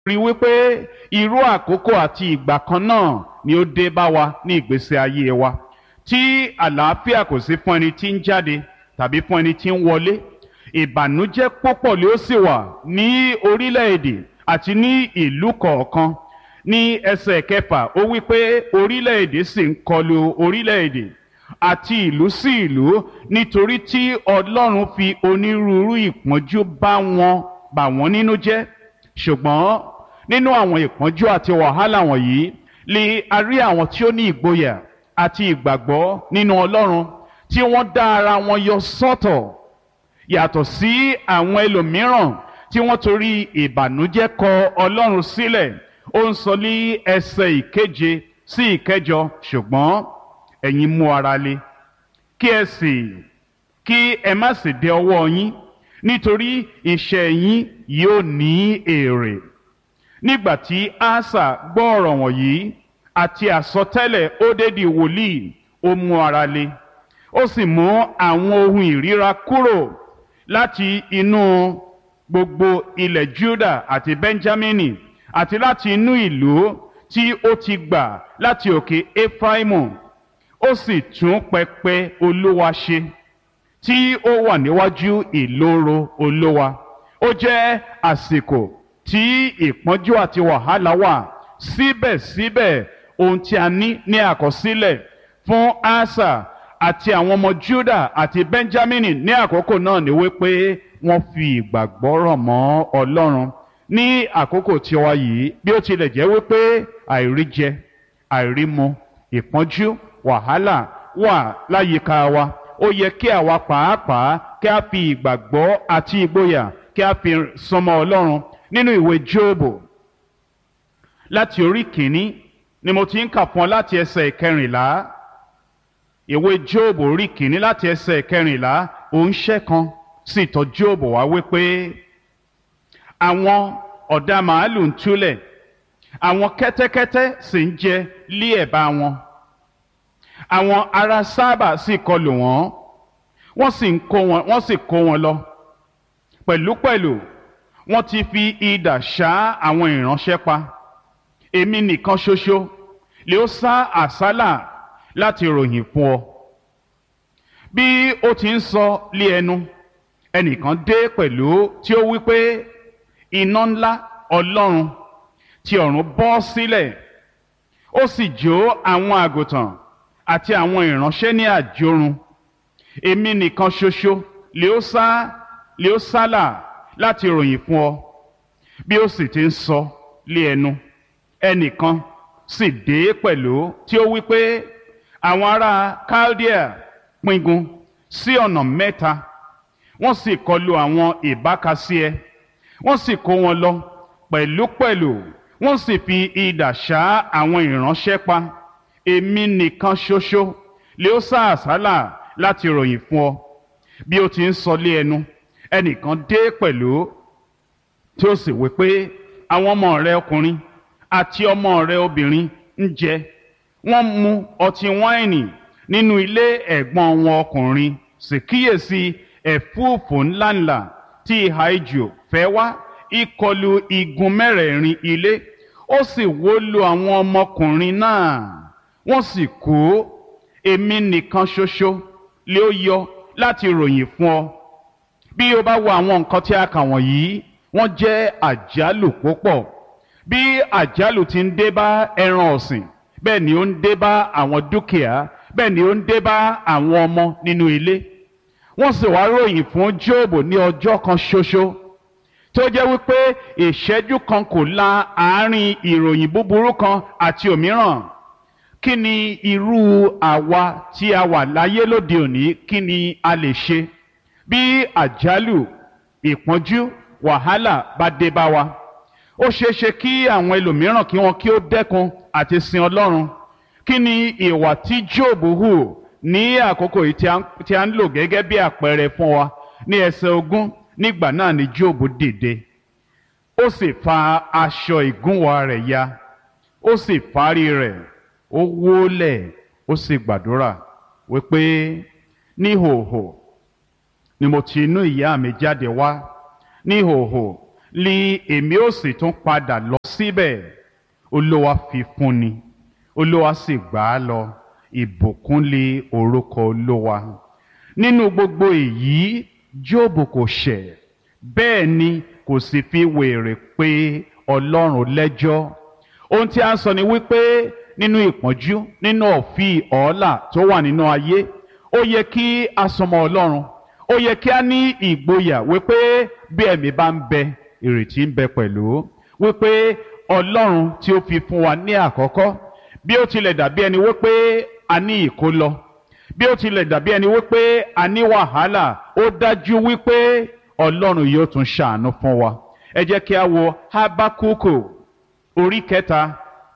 rí wípé irú àkókò àti ìgbà kan náà ni ó dé bá wa ní ìgbésí ayé wa, tí àlàáfíà kò sí fún ẹni tí ń jáde tàbí fún ẹni tí ń wọlé. Ìbànújẹ́ púpọ̀ ló sì wà ní orílẹ̀-èdè àti ní ìlú kọ̀ọ̀kan. Ní ẹsẹ̀ kẹfà ó wí pé orílẹ̀-èdè sì ń kọlu orílẹ̀-èdè àti ìlú sí ìlú, nítorí tí Ọlọ́run fi onírúurú ìpọ́njú bà wọ́n nínú jẹ́. Ṣùgbọ́n nínú àwọn ìpọ́njú àti wàhálà wọ̀nyí lè a rí àwọn tí ó ní ìgboyà àti ìgbàgbọ́ nínú Ọlọ́run, tí wọ́n dá ara wọn yọ sọ́tọ̀ yàtọ̀ sí àwọn ẹlòmíràn tí wọ́n torí ìbànújẹ́ kọ Ọlọ́run sílẹ̀. Ó ń sọ ní ẹsẹ̀ ìkeje sí ìkẹjọ, ṣùgbọ́n ẹ̀yin mú ara le, kí ẹ má sì dẹ ọwọ́ yín, nítorí iṣẹ́ yín yóò ní èrè. Nígbà tí Asa gbọ́ ọ̀rọ̀ wọ̀nyí àti àsọtẹ́lẹ̀ Ódédì wòlíì, ó mú ara le, ó sì mú àwọn ohun ìríra kúrò láti inú gbogbo ilẹ̀ Júdà àti Bẹ́ńjámínì, àti láti inú ìlú tí ó ti gbà láti òkè Éfráímù. Ó sì tún pẹpẹ Olúwa ṣe tí ó wà níwájú ìloro Olúwa. Ó jẹ́ àsìkò tí ìpọ́njú àti wàhálà wà, síbẹ̀síbẹ̀ ohun tí a ní àkọsílẹ̀ fún Asa àti àwọn ọmọ Júdà àti Bẹ́ńjámínì ní àkókò náà ni wípé wọ́n fi ìgbàgbọ́ rọ̀ mọ́ Ọlọ́run. Ní àkókò tiwa yìí, bí ó tilẹ̀ jẹ́ wípé àìríjẹ, àìrímu, ìpọ́njú, wàhálà wà láyìíká wa, ó yẹ kí àwa pàápàá kí a fi ìgbàgbọ́ àti ìgboyà kí a fi súnmọ́ Ọlọ́run. Nínú ìwé Jóòbù láti orí kìíní ni mo ti ń kà fún ọ láti ẹsẹ̀ ìkẹrìnlá. Ìwé Jóòbù orí kìíní láti ẹsẹ̀ ìkẹrìnlá, òǹṣẹ́ kan sì tọ̀ Jóòbù wá wípé àwọn ọ̀dà màálù ń túlẹ̀, àwọn kẹ́tẹ́kẹ́tẹ́ sì ń jẹ lé ẹ̀bá wọn. Àwọn ará Sábà sì kọlù wọ́n, wọ́n sì kó wọn lọ. Pẹ̀lúpẹ̀lú wọ́n ti fi idà ṣá àwọn ìránṣẹ́ pa. Èmi nìkan ṣoṣo lè ó sá àsálà láti ròyìn fún ọ. Bí ó ti ń sọ lé ẹnu, ẹnìkan dé pẹ̀lú tí ó wí pé iná ńlá Ọlọ́run ti ọ̀run bọ́ sílẹ̀, ó sì jó àwọn àgùntàn àti àwọn ìránṣẹ́ ní àjórun. Èmi nìkan ṣoṣo lè ó sálà láti ròyìn fún ọ. Bí ó sì ti ń sọ lé ẹnu, ẹnìkan sì dé pẹ̀lú tí ó wí pé àwọn ará Kaldea píngun sí ọ̀nà mẹ́ta, wọ́n sì kọlu àwọn ìbákasíẹ, wọ́n sì kó wọn lọ. Pẹ̀lúpẹ̀lú wọ́n sì fi idà ṣá àwọn ìránṣẹ́ pa. Èmi nìkan ṣoṣo lè ó sá àsálà láti ròyìn fún ọ. Bí ó ti ń sọ lé ẹnu, ẹnìkan dé pẹ̀lú tí ó sì wí pé àwọn ọmọ rẹ ọkùnrin àti ọmọ rẹ obìnrin ń jẹ, wọ́n mu ọtí wáìnì nínú ilé ẹ̀gbọ́n wọn ọkùnrin. Sì kíyèsí, ẹ̀fúùfù ńláńlá tí ìhà ijù fẹ́ wá ìkọlù igun mẹ́rẹ̀ẹ̀rin ilé, ó sì wó lu àwọn ọmọkùnrin náà, wọ́n sì kú. Èmi nìkan ṣoṣo lè ó yọ láti ròyìn fún ọ. Bí o bá wo àwọn nǹkan tí a kà wọ̀nyí, wọ́n jẹ́ àjálù púpọ̀. Bí àjálù ti ń dé bá ẹran ọ̀sìn, bẹ́ẹ̀ ni ó ń dé bá àwọn dúkìá, bẹ́ẹ̀ ni ó ń dé bá àwọn ọmọ nínú ilé. Wọ́n sì wá ròyìn fún Jóòbù ní ọjọ́ kan ṣoṣo, tó jẹ́ wípé ìṣẹ́jú kan kò la àárín ìròyìn búburú kan àti òmíràn. Kí ni irú àwa tí a wà láyé lóde òní, kí ni a lè ṣe bí àjálù, ìpọ́njú, wàhálà bá dé bá wa? Ó ṣeéṣe kí àwọn ẹlòmíràn kí ó dẹ́kun àti sin Ọlọ́run. Kí ni ìwà tí Jóòbù hù ní àkókò yìí tí a ń lò gẹ́gẹ́ bí àpẹẹrẹ fún wa? Ní ẹsẹ̀ 20, nígbà náà ni Jóòbù dìde, ó sì fa aṣọ ìgúnwà rẹ̀ ya, ó sì fárí rẹ̀, ó wólẹ̀, ó sì gbàdúrà wípé níhòhò ni mo ti inú ìyá mi jáde wá, níhòhò ni èmi ó sì tún padà lọ síbẹ̀. Olúwa fi fún ni, Olúwa sì gbà á lọ. Ìbùkún lé orúkọ Olúwa. Nínú gbogbo èyí, Jóòbù kò ṣẹ̀, bẹ́ẹ̀ ni kò sì fi wèrè pé Ọlọ́run lẹ́jọ́. Ohun tí a ń sọ ni wípé nínú ìpọ́njú, nínú ọ̀fìn ọ̀ọ́là tó wà nínú ayé, ó yẹ kí a sọmọ Ọlọ́run, ó yẹ kí a ní ìgboyà wípé bí ẹ̀mí bá ń bẹ, ìrètí ń bẹ pẹ̀lú, wípé Ọlọ́run tí ó fi fún wa ní àkọ́kọ́, bí ó tilẹ̀ dàbí ẹni wípé a ní ìkólọ, bí ó tilẹ̀ dàbí ẹni wípé a ní wàhálà, ó dájú wípé Ọlọ́run yóò tún ṣàánú fún wa. Ẹ jẹ́ kí a wo Hábákúkù orí kẹta.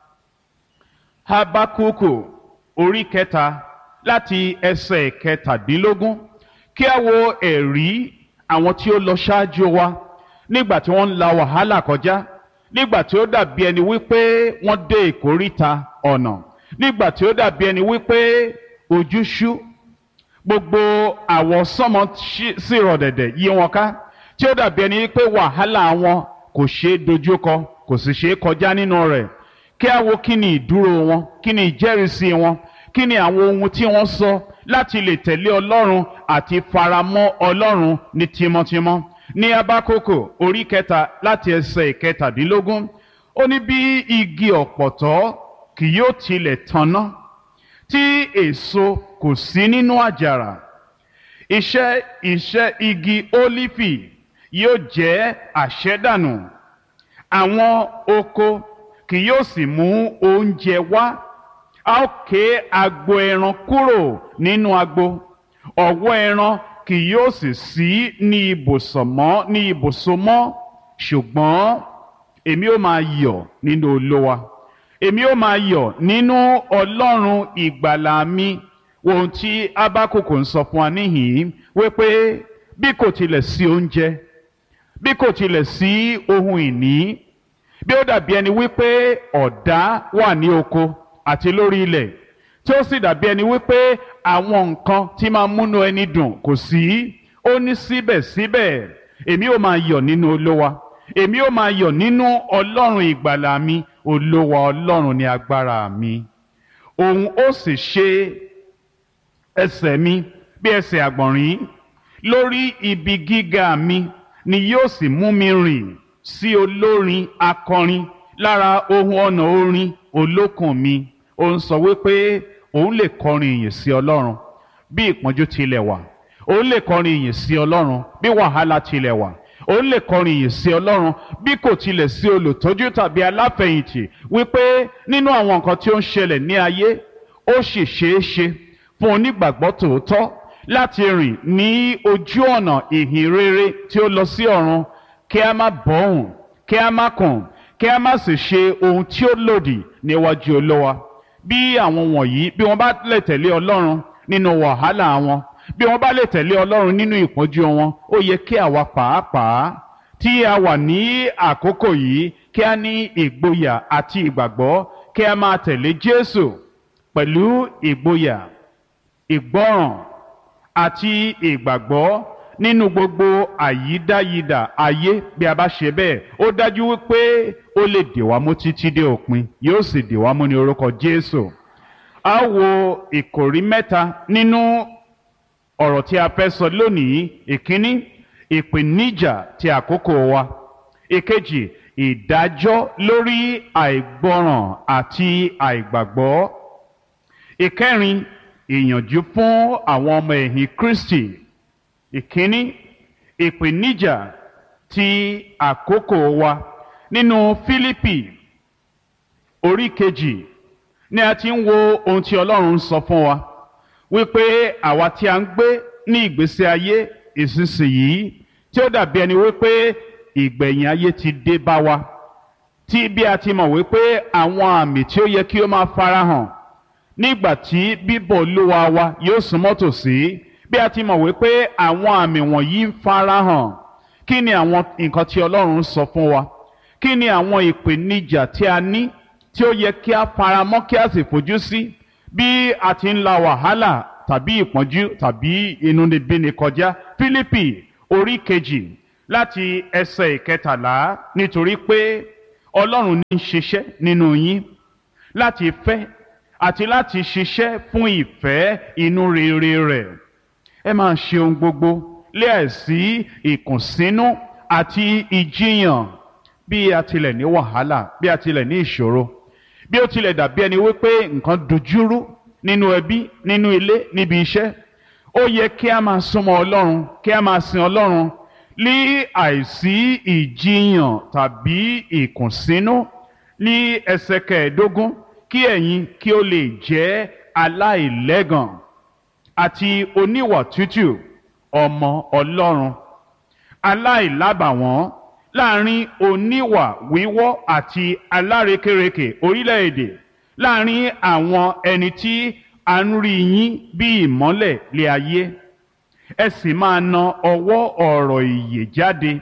Hábákúkù orí kẹta láti ẹsẹ̀ kẹtàdínlógún. Kí a wo ẹ̀rí àwọn tí ó lọ ṣáájú wa nígbà tí wọ́n ń la wàhálà kọjá, nígbà tí ó dàbí ẹni wípé wọ́n dé ìkóríta ọ̀nà, nígbà tí ó dàbí ẹni wípé ojú ṣú, gbogbo àwọsánmọ̀ sì rọ̀ dẹ̀dẹ̀ yí wọn ká, tí ó dàbí ẹni wípé wàhálà wọn kò ṣeé dojúkọ, kò sì ṣeé kọjá nínú rẹ̀. Kí a wo kí ni ìdúró wọn, kí ni ìjẹ́rìísí wọn, kí ni àwọn ohun tí wọ́n sọ láti lè tẹ̀lé Ọlọ́run àti faramọ́ Ọlọ́run ní tímọ́tímọ́. Ní Hábákúkù orí kẹta láti ẹsẹ̀ ìkẹtàdínlógún, ó ní bí igi ọ̀pọ̀tọ́ kì yóò tilẹ̀ tanná, tí èso kò sí nínú àjàrà, iṣẹ́ igi ólífì yóò jẹ́ àṣẹ́dànù, àwọn oko kì yóò sì mú oúnjẹ wá. A ó ké agbo ẹran kúrò nínú agbo, ọ̀wọ́ ẹran kì yóò sì sí ní ibùsọ̀ mọ́. Ṣùgbọ́n èmi ó máa yọ̀ nínú Olúwa, èmi ó máa yọ̀ nínú Ọlọ́run ìgbàlà mi. Ohun tí Hábákúkù ń sọ fún wa níhìn-ín wípé bí kò tilẹ̀ sí oúnjẹ, bí kò tilẹ̀ sí ohun ìní, bí ó dàbí ẹni wípé ọ̀dá wà ní oko àti lórí ilẹ̀, tí ó sì dàbí ẹni wípé àwọn nǹkan tí máa múnú ẹni dùn kò sí, ó ní síbẹ̀síbẹ̀ èmi ó máa yọ̀ nínú Olúwa, èmi ó máa yọ̀ nínú Ọlọ́run ìgbàlà mi. Olúwa Ọlọ́run ni agbára mi, òun ó sì ṣe ẹsẹ̀ mi bí ẹsẹ̀ àgbọ̀nrín, lórí ibi gíga mi ni yóò sì mú mi rìn sí olórin akọrin lára ohun ọ̀nà orin olókùn mi. Ó ń sọ wípé òun lè kọrin ìyìn sí Ọlọ́run bí ìpọ́njú tilẹ̀ wà, òun lè kọrin ìyìn sí Ọlọ́run bí wàhálà tilẹ̀ wà, òun lè kọrin ìyìn sí Ọlọ́run bí kò tilẹ̀ sí olùtọ́jú tàbí aláfẹ̀yìntì, wípé nínú àwọn nǹkan tí ó ń ṣẹlẹ̀ ní ayé, ó sì ṣeé ṣe fún onígbàgbọ́ tòótọ́ láti rìn ní ojú ọ̀nà ìhìn rere tí ó lọ sí ọ̀run, kí a má bọ̀hùn, kí a má kùn, kí a má sì ṣe ohun tí ó lòdì níwájú Olúwa. Bí àwọn wọ̀nyí, bí wọ́n bá lè tẹ̀lé Ọlọ́run nínú wàhálà wọn, bí wọ́n bá lè tẹ̀lé Ọlọ́run nínú ìpọ́njú wọn, ó yẹ kí àwa pàápàá tí a wà ní àkókò yìí kí a ní ìgboyà àti ìgbàgbọ́, kí a máa tẹ̀lé Jésù pẹ̀lú ìgboyà, ìgbọ́ràn àti ìgbàgbọ́ nínú gbogbo àyídáyidà ayé. Bí a bá ṣe bẹ́ẹ̀, ó dájú wípé ó lè dè wá mú títí dé òpin, yóò sì dè wá mú ní orúkọ Jésù. A wo ìkòrí mẹ́ta nínú ọ̀rọ̀ tí a fẹ́ sọ lónìí. Ìkíní, ìpèníjà ti àkókò wa. Ìkejì, ìdájọ́ lórí àìgbọràn àti àìgbàgbọ́. Ìkẹrin, ìyànjú fún àwọn ọmọ ẹ̀yìn Kristi. Ìkíní, ìpèníjà ti àkókò wa. Nínú Fílípì orí kejì ni a ti ń wo ohun tí Ọlọ́run ń sọ fún wa, wípé àwa tí a ń gbé ní ìgbésí ayé ìsinsìnyí, tí ó dàbí ẹni wípé ìgbẹ̀yìn ayé ti dé bá wa, tí bí a ti mọ̀ wípé àwọn àmì tí ó yẹ kí ó máa farahàn nígbà tí bíbọ̀ Olúwa wa yóò súnmọ́ tòsí, bí a ti mọ̀ wípé àwọn àmì wọ̀nyí ń farahàn, kí ni àwọn nǹkan tí Ọlọ́run ń sọ fún wa? Kí ni àwọn ìpèníjà tí a ní tí ó yẹ kí a faramọ́ kí a sì fojú sí bí a ti ń la wàhálà tàbí ìpọ́njú tàbí inúnibíni kọjá? Fílípì orí kejì láti ẹsẹ̀ ìkẹtàlá, nítorí pé Ọlọ́run ní í ṣiṣẹ́ nínú yín láti fẹ́ àti láti ṣiṣẹ́ fún ìfẹ́ inú rere rẹ̀. Ẹ máa ṣe ohun gbogbo láìsí ìkùnsínú àti ìjiyàn, bí a tilẹ̀ ní wàhálà, bí a tilẹ̀ ní ìṣòro, bí ó tilẹ̀ dàbí ẹni wípé nǹkan dojúrú nínú ẹbí, nínú ilé, níbi iṣẹ́, ó yẹ kí a máa súnmọ́ Ọlọ́run, kí a máa sin Ọlọ́run ní àìsí ìjiyàn tàbí ìkùnsínú. Ní ẹsẹ̀ kẹẹ̀ẹ́dógún, kí ẹ̀yin kí ó lè jẹ́ aláìlẹ́gàn àti oníwà tútù, ọmọ Ọlọ́run, aláìlábàwọ́n láàrin oníwà wíwọ́ àti alárekérekè orílẹ̀-èdè, láàrin àwọn ẹni tí a ń rí yín bí ìmọ́lẹ̀ lé ayé. Ẹ sì máa na ọwọ́ ọ̀rọ̀ ìyè jáde,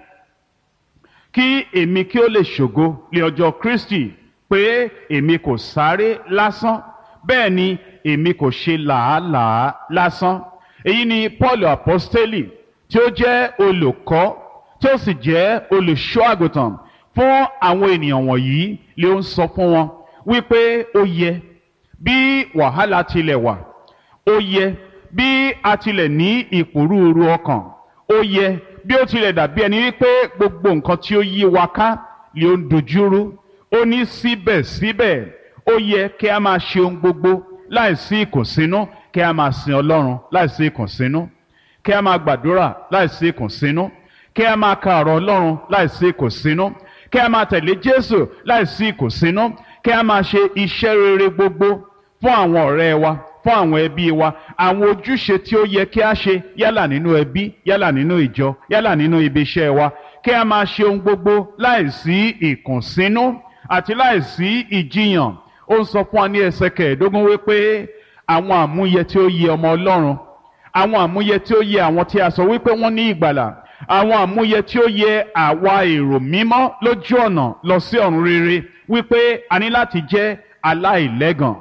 kí èmi kí ó lè ṣògo lé ọjọ́ Kristi, pé èmi kò sáré lásán, bẹ́ẹ̀ ni èmi kò ṣe làálàá lásán. Èyí ni Paul apostoli, tí ó jẹ́ olùkọ́ tí ó sì jẹ́ olùṣọ́ àgùntàn fún àwọn ènìyàn wọ̀nyí, lé ó ń sọ fún wọn wípé ó yẹ bí wàhálà tilẹ̀ wà, ó yẹ bí a tilẹ̀ ní ìpòrúurú ọkàn, ó yẹ bí ó tilẹ̀ dàbí ẹni wípé gbogbo nǹkan tí ó yí wa ká lé ó ń dojúrú, ó ní síbẹ̀síbẹ̀ ó yẹ kí a máa ṣe ohun gbogbo láìsí ìkùnsínú, kí a máa sin Ọlọ́run láìsí ìkùnsínú, kí a máa gbàdúrà láìsí ìkùnsínú, kí a máa ka ọ̀rọ̀ Ọlọ́run láìsí ìkùnsínú, kí a máa tẹ̀lé Jésù láìsí ìkùnsínú, kí a máa ṣe iṣẹ́ rere gbogbo fún àwọn ọ̀rẹ́ wa, fún àwọn ẹbí wa, àwọn ojúṣe tí ó yẹ kí a ṣe, yálà nínú ẹbí, yálà nínú ìjọ, yálà nínú ibi iṣẹ́ wa, kí a máa ṣe ohun gbogbo láìsí ìkùnsínú àti láìsí ìjiyàn. Ó ń sọ fún wa ní ẹsẹ̀ kẹẹ̀ẹ́dógún wípé àwọn àmúyẹ tí ó yẹ ọmọ Ọlọ́run, àwọn àmúyẹ tí ó yẹ àwọn tí a sọ wípé wọ́n ní ìgbàlà, àwọn àmúyẹ tí ó yẹ àwa èrò mímọ́ lójú ọ̀nà lọ sí ọ̀run rere, wípé a ní láti jẹ́ aláìlẹ́gàn,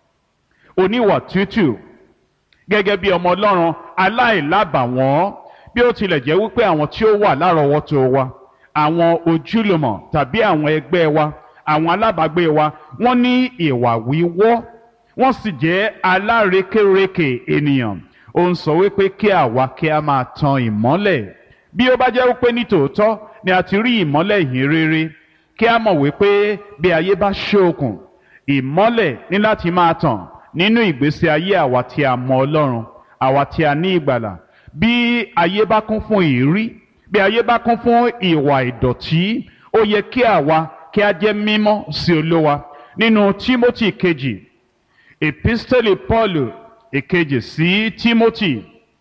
oníwà tútù gẹ́gẹ́ bí ọmọ Ọlọ́run, aláìlábàwọ́n. Bí ó tilẹ̀ jẹ́ wípé àwọn tí ó wà lárọ̀ọ́wọ́tó wa, àwọn ojúlùmọ̀ tàbí àwọn ẹgbẹ́ wa, àwọn alábàágbé wa, wọ́n ní ìwà wíwọ́, wọ́n sì jẹ́ alárekérekè ènìyàn. Ó ń sọ wípé kí àwa kí a máa tan ìmọ́lẹ̀. Bí ó bá jẹ́ wípé ní tòótọ́ ni a ti rí ìmọ́lẹ̀ ìhìn rere, kí a mọ̀ wípé bí ayé bá ṣókùn, ìmọ́lẹ̀ ní láti máa tàn nínú ìgbésí ayé àwa tí a mọ Ọlọ́run, àwa tí a ní ìgbàlà. Bí ayé bá kún fún ìrí, bí ayé bá kún fún ìwà ìdọ̀tí, ó yẹ kí àwa kí a jẹ́ mímọ́ sí Olúwa. Nínú Tímótì kejì, episteli Paulu ìkejì sí Tímótì,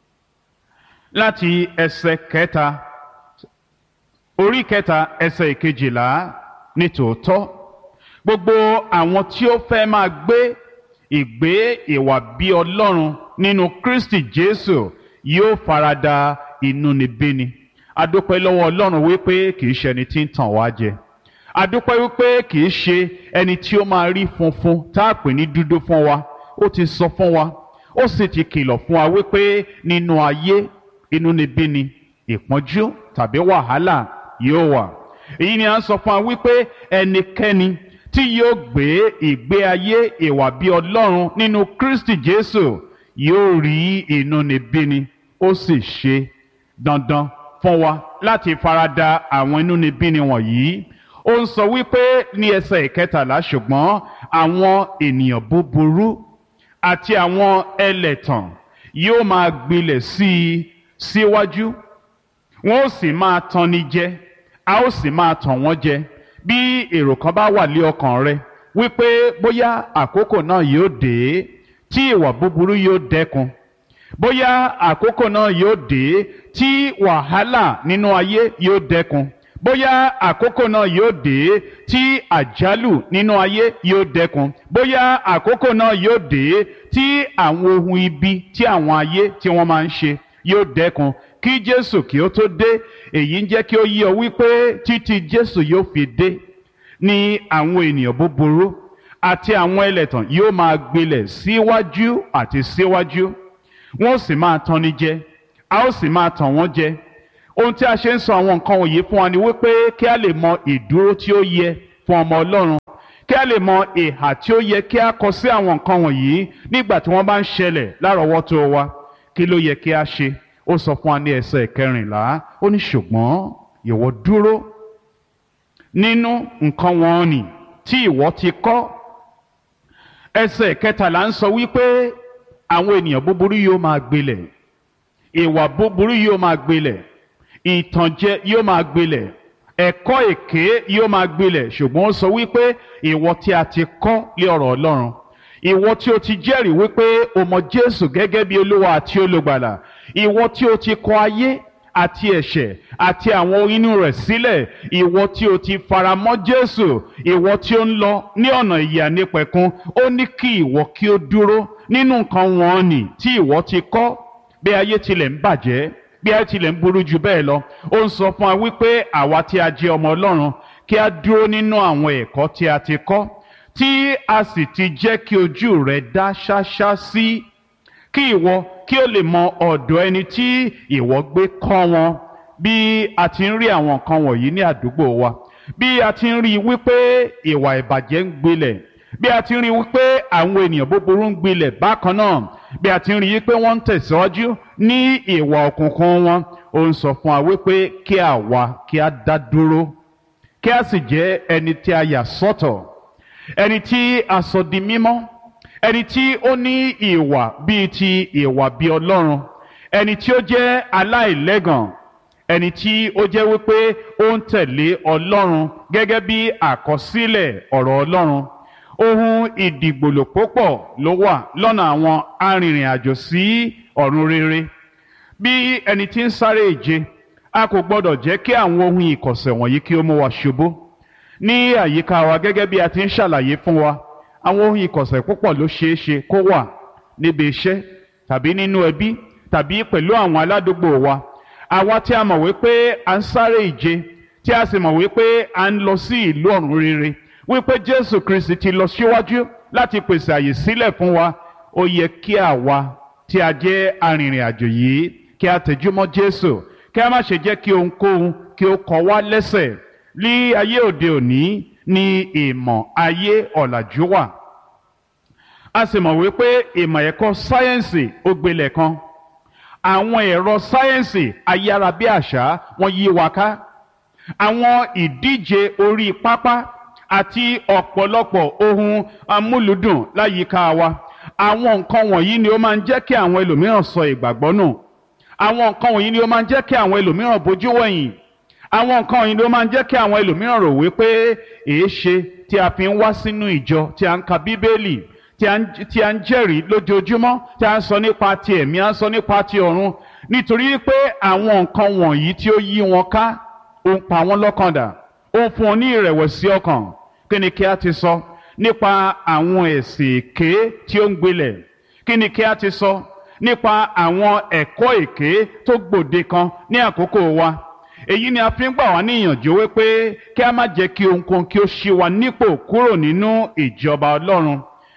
láti ẹsẹ̀ kẹta, orí kẹta ẹsẹ̀ ìkejìlá, nítòótọ́ gbogbo àwọn tí ó fẹ́ máa gbé ìgbé ìwà bí Ọlọ́run nínú Kristi Jésù yóò farada inúnibíni. A dúpẹ́ lọ́wọ́ Ọlọ́run wípé kìí ṣe ẹni tí ń tàn wá jẹ. A dúpẹ́ wípé kìí ṣe ẹni tí ó máa rí funfun tá a pè ní dúdú fún wa. Ó ti sọ fún wa, ó sì ti kìlọ̀ fún wa wípé nínú ayé inúnibíni, ìpọ́njú tàbí wàhálà yóò wà. Èyí ni a ń sọ fún wa wípé ẹnikẹ́ni tí yóò gbé ìgbé ayé ìwà bí Ọlọ́run nínú Kristi Jésù yóò rí inúnibíni. Ó sì ṣe dandan fún wa láti farada àwọn inúnibíni wọ̀nyí. Ó ń sọ wípé ní ẹsẹ̀ ìkẹtàlá, ṣùgbọ́n àwọn ènìyàn búburú àti àwọn ẹlẹ̀tàn yóò máa gbilẹ̀ sí i síwájú, wọn ó sì máa tanni jẹ, a ó sì máa tàn wọ́n jẹ. Bí èrò kan bá wà lé ọkàn rẹ wípé bóyá àkókò náà yóò dé tí ìwà búburú yóò dẹ́kun, bóyá àkókò náà yóò dé tí wàhálà nínú ayé yóò dẹ́kun, bóyá àkókò náà yóò dé tí àjálù nínú ayé yóò dẹ́kun, bóyá àkókò náà yóò dé tí àwọn ohun ibi tí àwọn ayé tí wọ́n máa ń ṣe yóò dẹ́kun, kí Jésù kí ó tó dé. Èyí ń jẹ́ kí ó yé ọ wípé títí Jésù yóò fi dé ni àwọn ènìyàn búburú àti àwọn ẹlẹ́tàn yóò máa gbilẹ̀ síwájú àti síwájú, wọ́n sì máa tanni jẹ, a ó sì máa tàn wọ́n jẹ. ohun tí a ṣe ń sọ àwọn nǹkan wọ̀nyí fún wa ni wípé kí a lè mọ ìdúró tí ó yẹ fún ọmọ Ọlọ́run, kí a lè mọ ìhà tí ó yẹ kí a kọ sí àwọn nǹkan wọ̀nyí nígbà tí wọ́n bá ń ṣẹlẹ̀ lárọ̀ọ́wọ́tó wa. Kí ló yẹ kí a ṣe? Ó sọ fún wa ní ẹsẹ̀ 14, ó ní ṣùgbọ́n ìwọ dúró nínú nǹkan wọ̀nnì tí ìwọ ti kọ́. Ẹsẹ̀ 13 ń sọ wípé àwọn ènìyàn búburú yóò máa gbilẹ̀, ìwà búburú yóò máa gbilẹ̀, ìtànjẹ yóò máa gbilẹ̀, ẹ̀kọ́ èké yóò máa gbilẹ̀, ṣùgbọ́n ó sọ wípé ìwọ tí a ti kọ́ lé ọ̀rọ̀ Ọlọ́run, ìwọ tí o ti jẹ́rìí wípé o mọ Jésù gẹ́gẹ́ bí Olúwa àti Olùgbàlà, ìwọ tí o ti kọ ayé àti ẹ̀ṣẹ̀ àti àwọn ohun inú rẹ̀ sílẹ̀, ìwọ tí o ti faramọ́ Jésù, ìwọ tí ó ń lọ ní ọ̀nà ìyè àìnípẹ̀kun, ó ní kí ìwọ kí ó dúró nínú nǹkan wọ̀nnì tí ìwọ ti kọ́. Bí ayé tilẹ̀ ń bàjẹ́, bí ayé tilẹ̀ ń burú jù bẹ́ẹ̀ lọ, ó ń sọ fún wa wípé àwa tí a jẹ́ ọmọ Ọlọ́run kí a dúró nínú àwọn ẹ̀kọ́ tí a ti kọ́, tí a sì ti jẹ́ kí ojú rẹ̀ dá ṣáṣá sí, kí ìwọ kí o lè mọ ọ̀dọ̀ ẹni tí ìwọ gbé kọ́ wọn. Bí a ti ń rí àwọn nǹkan wọ̀nyí ní àdúgbò wa, bí a ti ń rí wípé ìwà ìbàjẹ́ ń gbilẹ̀, bí a ti ń rí wípé àwọn ènìyàn búburú ń gbilẹ̀ bákan náà, bí a ti ń rí wípé wọ́n ń tẹ̀síwájú ní ìwà òkùnkùn wọn, ó ń sọ fún wa wípé kí àwa kí a dá dúró, kí a sì jẹ́ ẹni tí a yà sọ́tọ̀, ẹni tí a sọ di mímọ́, ẹni tí ó ní ìwà bíi ti ìwà bí Ọlọ́run, ẹni tí ó jẹ́ aláìlẹ́gàn, ẹni tí ó jẹ́ wípé ó ń tẹ̀lé Ọlọ́run gẹ́gẹ́ bí àkọsílẹ̀ ọ̀rọ̀ Ọlọ́run. Ohun ìdìgbòlòpọ̀ ló wà lọ́nà àwọn arìnrìn àjò sí ọ̀run rere. Bí ẹni tí ń sáré ìje, a kò gbọdọ̀ jẹ́ kí àwọn ohun ìkọ̀sẹ̀ wọ̀nyí kí ó mú wa ṣubú. Ní àyíká wa gẹ́gẹ́ bí a ti ń ṣàlàyé fún wa, àwọn ohun ìkọ̀sẹ̀ púpọ̀ ló ṣeé ṣe kó wà níbi iṣẹ́ tàbí nínú ẹbí tàbí pẹ̀lú àwọn aládùúgbò wa. Àwa tí a mọ̀ wípé à ń sáré ìje, tí a sì mọ̀ wípé à ń lọ sí ìlú ọ̀run rere, wípé Jésù Kristi ti lọ síwájú láti pèsè àyè sílẹ̀ fún wa, ó yẹ kí àwa tí a jẹ́ arìnrìn àjò yìí kí a tẹjúmọ́ Jésù, kí a má ṣe jẹ́ kí ohunkóhun kí ó kọ wá lẹ́sẹ̀. Ní ayé òde òní ní ìmọ̀ ayé ọ̀làjú wà, a sì mọ̀ wípé ìmọ̀ ẹ̀kọ́ sáyẹ́ǹsì ó gbilẹ̀ kan. Àwọn ẹ̀rọ sáyẹ́ǹsì ayárabíàṣá wọ́n yí wa ká. Àwọn ìdíje orí pápá àti ọ̀pọ̀lọpọ̀ ohun amúlùdùn láyìíká wa. Àwọn nǹkan wọ̀nyí ni ó máa ń jẹ́ kí àwọn ẹlòmíràn sọ ìgbàgbọ́ nù. Àwọn nǹkan wọ̀nyí ni ó máa ń jẹ́ kí àwọn ẹlòmíràn bojú wẹ̀yìn. Àwọn nǹkan wọ̀nyí ni ó máa ń jẹ́ kí àwọn ẹlòmíràn rò wípé èéṣe tí a fi ń wá sínú ìjọ, tí a ń ka Bíbélì, tí a ń jẹ́rìí lójoojúmọ́, tí a ń sọ nípa ti ẹ̀mí, a ń sọ nípa ti ọ̀run, nítorí pé àwọn nǹkan wọ̀nyí tí ó yí wọn ká, ó ń pa wọ́n lọ́kàn dà, ó ń fún wọn ní ìrẹ̀wẹ̀sì ọkàn. Kí ni kí a ti sọ nípa àwọn ẹ̀sìn èké tí ó ń gbilẹ̀? Kí ni kí a ti sọ nípa àwọn ẹ̀kọ́ èké tó gbòde kan ní àkókò wa? Èyí ni a fi ń gbà wá ní ìyànjú wípé kí a má jẹ́ kí ohunkóhun kí ó ṣí wa nípò kúrò nínú ìjọba Ọlọ́run.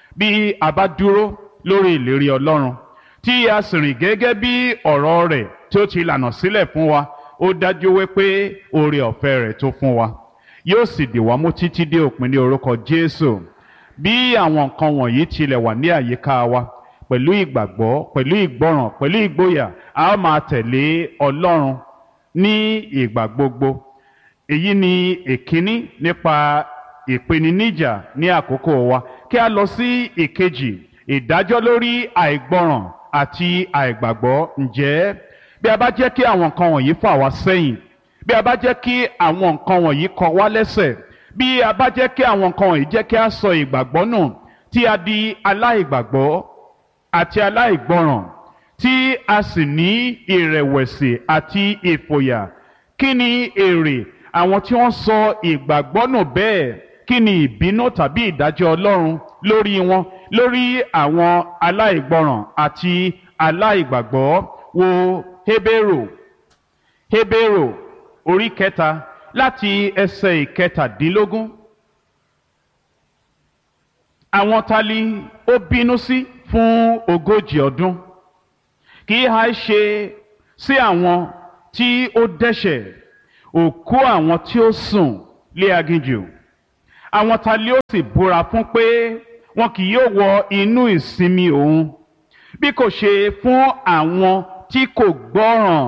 Bí a bá dúró lórí ìlérí Ọlọ́run, tí a sì rìn gẹ́gẹ́ bí ọ̀rọ̀ rẹ̀ tí ó ti lànà sílẹ̀ fún wa, ó dájú wípé oore ọ̀fẹ́ rẹ̀ tó fún wa yóò sì dì wá mú títí dé òpin ní orúkọ Jésù. Bí àwọn nǹkan wọ̀nyí tilẹ̀ wà ní àyíká wa, pẹ̀lú ìgbàgbọ́, pẹ̀lú ìgbọràn, pẹ̀lú ìgboyà, a ó máa tẹ̀lé Ọlọ́run ní ìgbà gbogbo. Èyí ni ìkíní nípa ìpèníjà ní àkókò wa. Kí a lọ sí ìkejì, ìdájọ́ lórí àìgbọràn àti àìgbàgbọ́. Ǹjẹ́ bí a bá jẹ́ kí àwọn nǹkan wọ̀nyí fà wá sẹ́yìn, bí a bá jẹ́ kí àwọn nǹkan wọ̀nyí kọ wá lẹ́sẹ̀, bí a bá jẹ́ kí àwọn nǹkan wọ̀nyí jẹ́ kí a sọ ìgbàgbọ́ nù, tí a di aláìgbàgbọ́ àti aláìgbọràn, tí a sì ní ìrẹ̀wẹ̀sì àti ìfòyà, kí ni èrè àwọn tí wọ́n sọ ìgbàgbọ́ nù bẹ́ẹ̀? Kí ni ìbínú tàbí ìdájọ́ Ọlọ́run lórí wọn, lórí àwọn aláìgbọràn àti aláìgbàgbọ́? Wo Hébérù orí 3 láti ẹsẹ̀ 17. Àwọn tali ó bínú sí fún 40 ọdún? Kì í ha ṣe sí àwọn tí ó dẹ́ṣẹ̀, òkú àwọn tí ó sùn lé aginjù, àwọn ta lé ó sì búra fún pé wọn kì yóò wọ inú ìsinmi òun bí kò ṣe fún àwọn tí kò gbọ́ràn.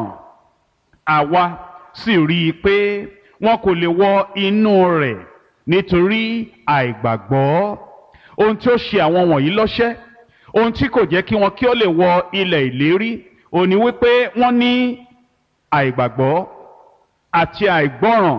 Àwa sì rí i pé wọn kò lè wọ inú rẹ̀ nítorí àìgbàgbọ́. Ohun tí ó ṣe àwọn wọ̀nyí lọ́ṣẹ́, ohun tí kò jẹ́ kí wọn kí ó lè wọ ilẹ̀ ìlérí, ó ní wípé wọ́n ní àìgbàgbọ́ àti àìgbọ́ràn.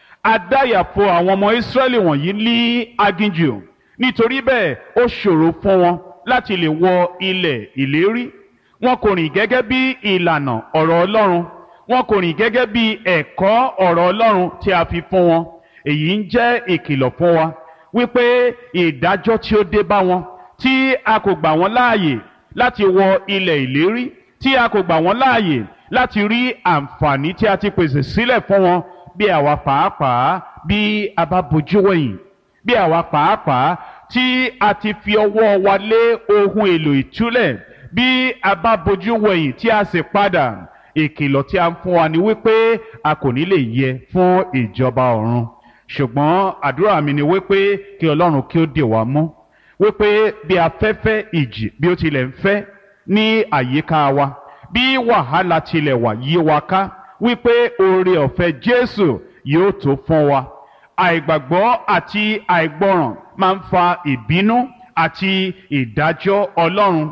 Adáyàfo àwọn ọmọ Ísírẹ́lì wọ̀nyí ní aginjù, nítorí bẹ́ẹ̀ ó ṣòro fún wọn láti lè wọ ilẹ̀ ìlérí. Wọn kò rìn gẹ́gẹ́ bí ìlànà ọ̀rọ̀ Ọlọ́run, wọn kò rìn gẹ́gẹ́ bí ẹ̀kọ́ ọ̀rọ̀ Ọlọ́run tí a fi fún wọn. Èyí ń jẹ́ ìkìlọ̀ fún wa wípé ìdájọ́ tí ó dé bá wọn, tí a kò gbà wọ́n láàyè láti wọ ilẹ̀ ìlérí, tí a kò gbà wọ́n láàyè láti rí àǹfààní tí a ti pèsè sílẹ̀ fún wọn, bí àwa pàápàá bí a bá bojú wẹ̀yìn, bí àwa pàápàá tí a ti fi ọwọ́ wa lé ohun èlò ìtúlẹ̀, bí a bá bojú wẹ̀yìn tí a sì padà, ìkìlọ̀ tí a ń fún wa ni wípé a kò ní lè yẹ fún ìjọba ọ̀run. Ṣùgbọ́n àdúrà mi ni wípé kí Ọlọ́run kí ó dè wá mú, wípé bí afẹ́fẹ́ ìjì bí ó tilẹ̀ ń fẹ́ ní àyíká wa, bí wàhálà tilẹ̀ wà yí wa ká, wípé oore ọ̀fẹ́ Jésù yóò tó fún wa. Àìgbàgbọ́ àti àìgbọràn máa ń fa ìbínú àti ìdájọ́ Ọlọ́run.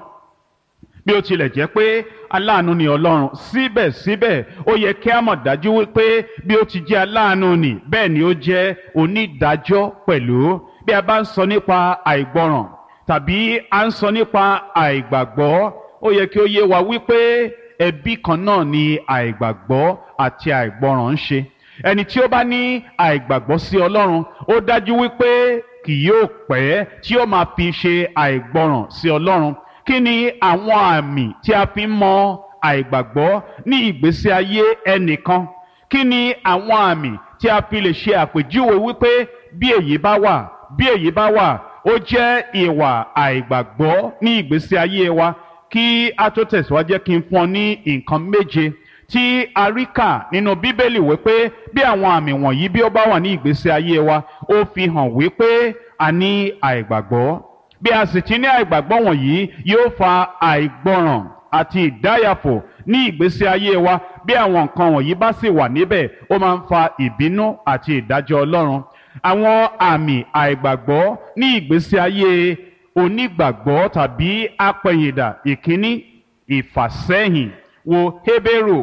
Bí ó tilẹ̀ jẹ́ pé aláàánú ni Ọlọ́run, síbẹ̀síbẹ̀ ó yẹ kí a mọ̀ dájú wípé bí ó ti jẹ́ aláàánú ni, bẹ́ẹ̀ ni ó jẹ́ onídàájọ́ pẹ̀lú. Bí a bá ń sọ nípa àìgbọràn tàbí a ń sọ nípa àìgbàgbọ́, ó yẹ kí ó yé wa wípé ẹbí kan náà ni àìgbàgbọ́ àti àìgbọràn ń ṣe. Ẹni tí ó bá ní àìgbàgbọ́ sí Ọlọ́run, ó dájú wípé kì yóò pẹ́ tí ó máa fi ṣe àìgbọràn sí Ọlọ́run. Kí ni àwọn àmì tí a fi ń mọ àìgbàgbọ́ ní ìgbésí ayé ẹnìkan? Kí ni àwọn àmì tí a fi lè ṣe àpèjúwe wípé bí èyí bá wà, bí èyí bá wà, ó jẹ́ ìwà àìgbàgbọ́ ní ìgbésí ayé wa? Kí a tó tẹ̀síwájú, jẹ́ kí n fún ọ ní nǹkan méje tí a rí kà nínú Bíbélì wípé bí àwọn àmì wọ̀nyí bí ó bá wà ní ìgbésí ayé wa, ó fi hàn wípé a ní àìgbàgbọ́. Bí a sì ti ní àìgbàgbọ́ wọ̀nyí, yóò fa àìgbọràn àti ìdáyàfò ní ìgbésí ayé wa. Bí àwọn nǹkan wọ̀nyí bá sì wà níbẹ̀, ó máa ń fa ìbínú àti ìdájọ́ Ọlọ́run. Àwọn àmì àìgbàgbọ́ ní ìgbésí ayé onígbàgbọ́ tàbí apẹ̀yìndà. Ìkíní, ìfàsẹ́yìn. Wo Hébérù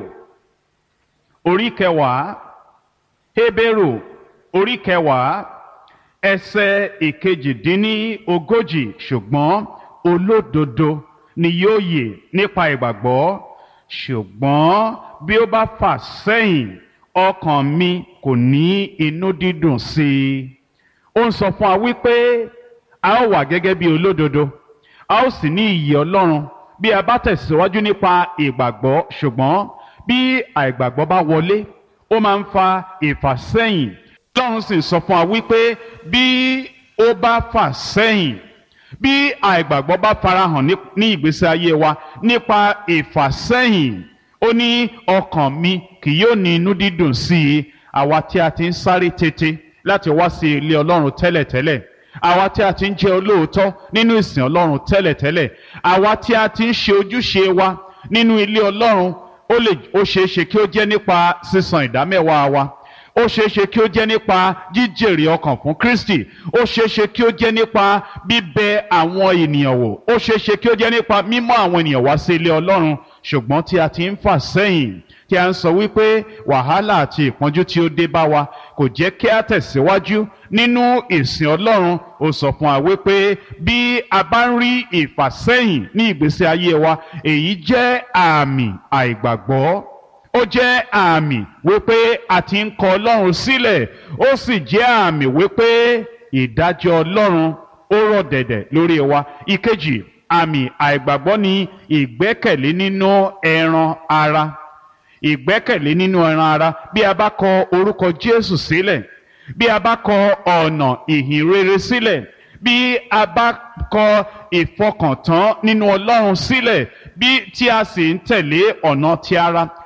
orí kẹwàá, Hébérù orí kẹwàá ẹsẹ̀ ìkejì-dín-ní-ogójì. Ṣùgbọ́n olódodo ni yóò yè nípa ìgbàgbọ́, ṣùgbọ́n bí ó bá fà sẹ́yìn, ọkàn mi kò ní inú dídùn sí i. Ó ń sọ fún wa wípé a ó wà gẹ́gẹ́ bí olódodo, a ó sì ní ìyè Ọlọ́run bí a bá tẹ̀síwájú nípa ìgbàgbọ́. Ṣùgbọ́n bí àìgbàgbọ́ bá wọlé, ó máa ń fa ìfàsẹ́yìn. Ọlọ́run sì sọ fún wa wípé bí ó bá fà sẹ́yìn, bí àìgbàgbọ́ bá farahàn ní ìgbésí ayé wa nípa ìfàsẹ́yìn, ó ní ọkàn mi kì yóò ní inú dídùn sí i. Àwa tí a ti ń sáré tètè láti wá sí ilé Ọlọ́run tẹ́lẹ̀tẹ́lẹ̀, àwa tí a ti ń jẹ́ olóòótọ́ nínú ìsìn Ọlọ́run tẹ́lẹ̀tẹ́lẹ̀, àwa tí a ti ń ṣe ojúṣe wa nínú ilé Ọlọ́run, ó ṣeé ṣe kí ó jẹ́ nípa sísan ìdámẹ́wàá wa, ó ṣeé ṣe kí ó jẹ́ nípa jíjèrè ọkàn fún Kristi, ó ṣeé ṣe kí ó jẹ́ nípa bíbẹ àwọn ènìyàn wò, ó ṣeé ṣe kí ó jẹ́ nípa mímọ́ àwọn ènìyàn wá sí ilé Ọlọ́run. Ṣùgbọ́n tí a ti ń fà sẹ́yìn, tí a ń sọ wípé wàhálà àti ìpọ́njú tí ó dé bá wa kò jẹ́ kí a tẹ̀síwájú nínú ìsìn Ọlọ́run, ó sọ fún wa wípé bí a bá ń rí ìfàsẹ́yìn ní ìgbésí ayé wa, èyí jẹ́ àmì àìgbàgbọ́. Ó jẹ́ àmì wípé a ti ń kọ Ọlọ́run sílẹ̀, ó sì jẹ́ àmì wípé ìdájọ́ Ọlọ́run ó rọ̀ dẹ̀dẹ̀ lórí wa. Ìkejì, àmì àìgbàgbọ́ ni ìgbẹ́kẹ̀lé nínú ẹran ara. Ìgbẹ́kẹ̀lé nínú ẹran ara. Bí a bá kọ orúkọ Jésù sílẹ̀, bí a bá kọ ọ̀nà ìhìn rere sílẹ̀, bí a bá kọ ìfọkàntán nínú Ọlọ́run sílẹ̀, bí tí a sì ń tẹ̀lé ọ̀nà ti ara,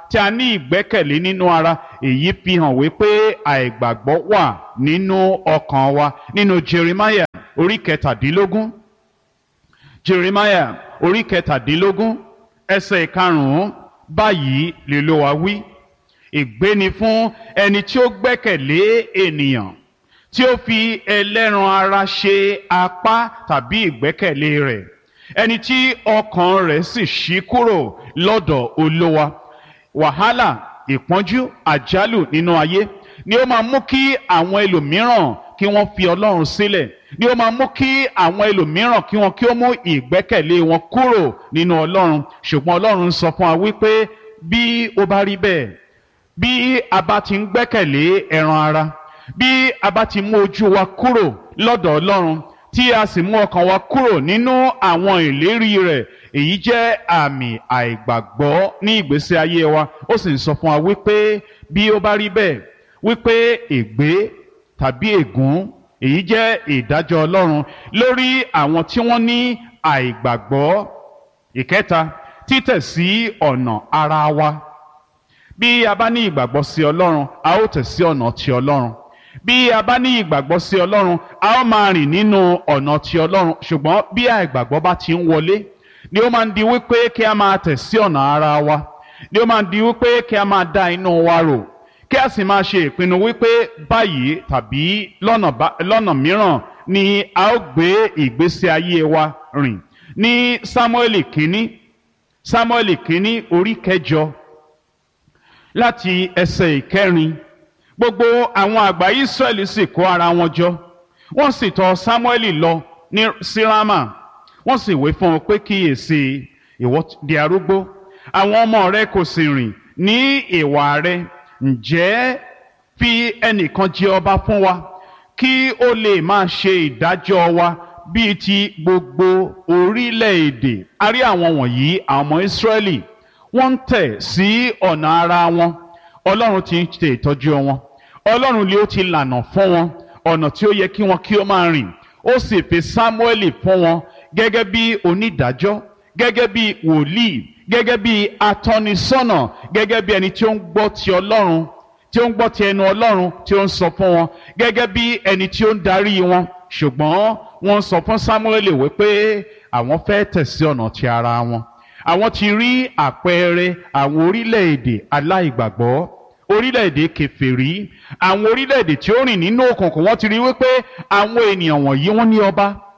tí a ní ìgbẹ́kẹ̀lé nínú ara, èyí fi hàn wípé àìgbàgbọ́ wà nínú ọkàn wa. Nínú Jeremiah orí kẹtàdínlógún, Jeremiah orí kẹtàdínlógún ẹsẹ̀ ìkarùn-ún, báyìí l'Olúwa wí: ègbé ni fún ẹni tí ó gbẹ́kẹ̀lé ènìyàn, tí ó fi ẹlẹ́ran ara ṣe apá tàbí ìgbẹ́kẹ̀lé rẹ̀, ẹni tí ọkàn rẹ̀ sì ṣí kúrò lọ́dọ̀ Olúwa. Wàhálà, ìpọ́njú, àjálù nínú ayé ni ó máa mú kí àwọn ẹlòmíràn kí wọ́n fi Ọlọ́run sílẹ̀, ni ó máa mú kí àwọn ẹlòmíràn kí ó mú ìgbẹ́kẹ̀lé wọn kúrò nínú Ọlọ́run. Ṣùgbọ́n Ọlọ́run sọ fún wa wípé bí ó bá rí bẹ́ẹ̀, bí a bá ti ń gbẹ́kẹ̀lé ẹran ara, bí a bá ti mú ojú wa kúrò lọ́dọ̀ Ọlọ́run, tí a sì mú ọkàn wa kúrò nínú àwọn ìlérí rẹ̀, èyí jẹ́ àmì àìgbàgbọ́ ní ìgbésí ayé wa. Ó sì ń sọ fún wa wípé bí ó bá rí bẹ́ẹ̀, wípé ègbé tàbí ègún, èyí jẹ́ ìdájọ́ Ọlọ́run lórí àwọn tí wọ́n ní àìgbàgbọ́. Ìkẹta, títẹ̀ sí ọ̀nà ara wa. Bí a bá ní ìgbàgbọ́ sí Ọlọ́run, a ó tẹ̀ sí ọ̀nà ti Ọlọ́run. Bí a bá ní ìgbàgbọ́ sí Ọlọ́run, a ó máa rìn nínú ọ̀nà ti Ọlọ́run. Ṣùgbọ́n bí àìgbàgbọ́ bá ti ń wọlé, ni ó máa ń di wípé kí a máa tẹ̀ sí ọ̀nà ara wa, ni ó máa ń di wípé kí a máa dá inú wa rò, kí a sì máa ṣe ìpinnu wípé báyìí tàbí lọ́nà mìíràn ni a ó gbé ìgbésí ayé wa rìn. Ní Sámúẹ́lì kínní orí kẹjọ láti ẹsẹ̀ ìkẹrin, gbogbo àwọn àgbà Ísírẹ́lì sì kó ara wọn jọ, wọ́n sì tọ̀ Sámúẹ́lì lọ sí Rámà. Wọ́n sì wí fún un pé kíyèsí, ìwọ di arúgbó, àwọn ọmọ rẹ kò sì rìn ní ìwà rẹ. Ǹjẹ́ fi ẹnìkan jẹ ọba fún wa, kí ó lè máa ṣe ìdájọ́ wa bíi ti gbogbo orílẹ̀-èdè. A rí àwọn wọ̀nyí, àwọn ọmọ Ísírẹ́lì, wọ́n ń tẹ̀ sí ọ̀nà ara wọn. Ọlọ́run ti ń ṣe ìtọ́jú wọn. Ọlọ́run ni ó ti lànà fún wọn ọ̀nà tí ó yẹ kí wọn kí ó máa rìn. Ó sì fi Sámúẹ́lì fún wọn gẹ́gẹ́ bí onídàájọ́, gẹ́gẹ́ bí wòlíì, gẹ́gẹ́ bí atọ́nisọ́nà, gẹ́gẹ́ bí ẹni tí ó ń gbọ́ ti Ọlọ́run, tí ó ń gbọ́ ti ẹnu Ọlọ́run tí ó ń sọ fún wọn, gẹ́gẹ́ bí ẹni tí ó ń darí wọn. Ṣùgbọ́n wọ́n sọ fún Sámúẹ́lì wípé àwọn fẹ́ tẹ̀ sí ọ̀nà ti ara wọn. Àwọn ti rí àpẹẹrẹ àwọn orílẹ̀-èdè aláìgbàgbọ́, orílẹ̀-èdè kèfèrí, àwọn orílẹ̀-èdè tí ó rìn nínú òkùnkùn. Wọ́n ti rí wípé àwọn ènìyàn wọ̀nyí wọ́n ní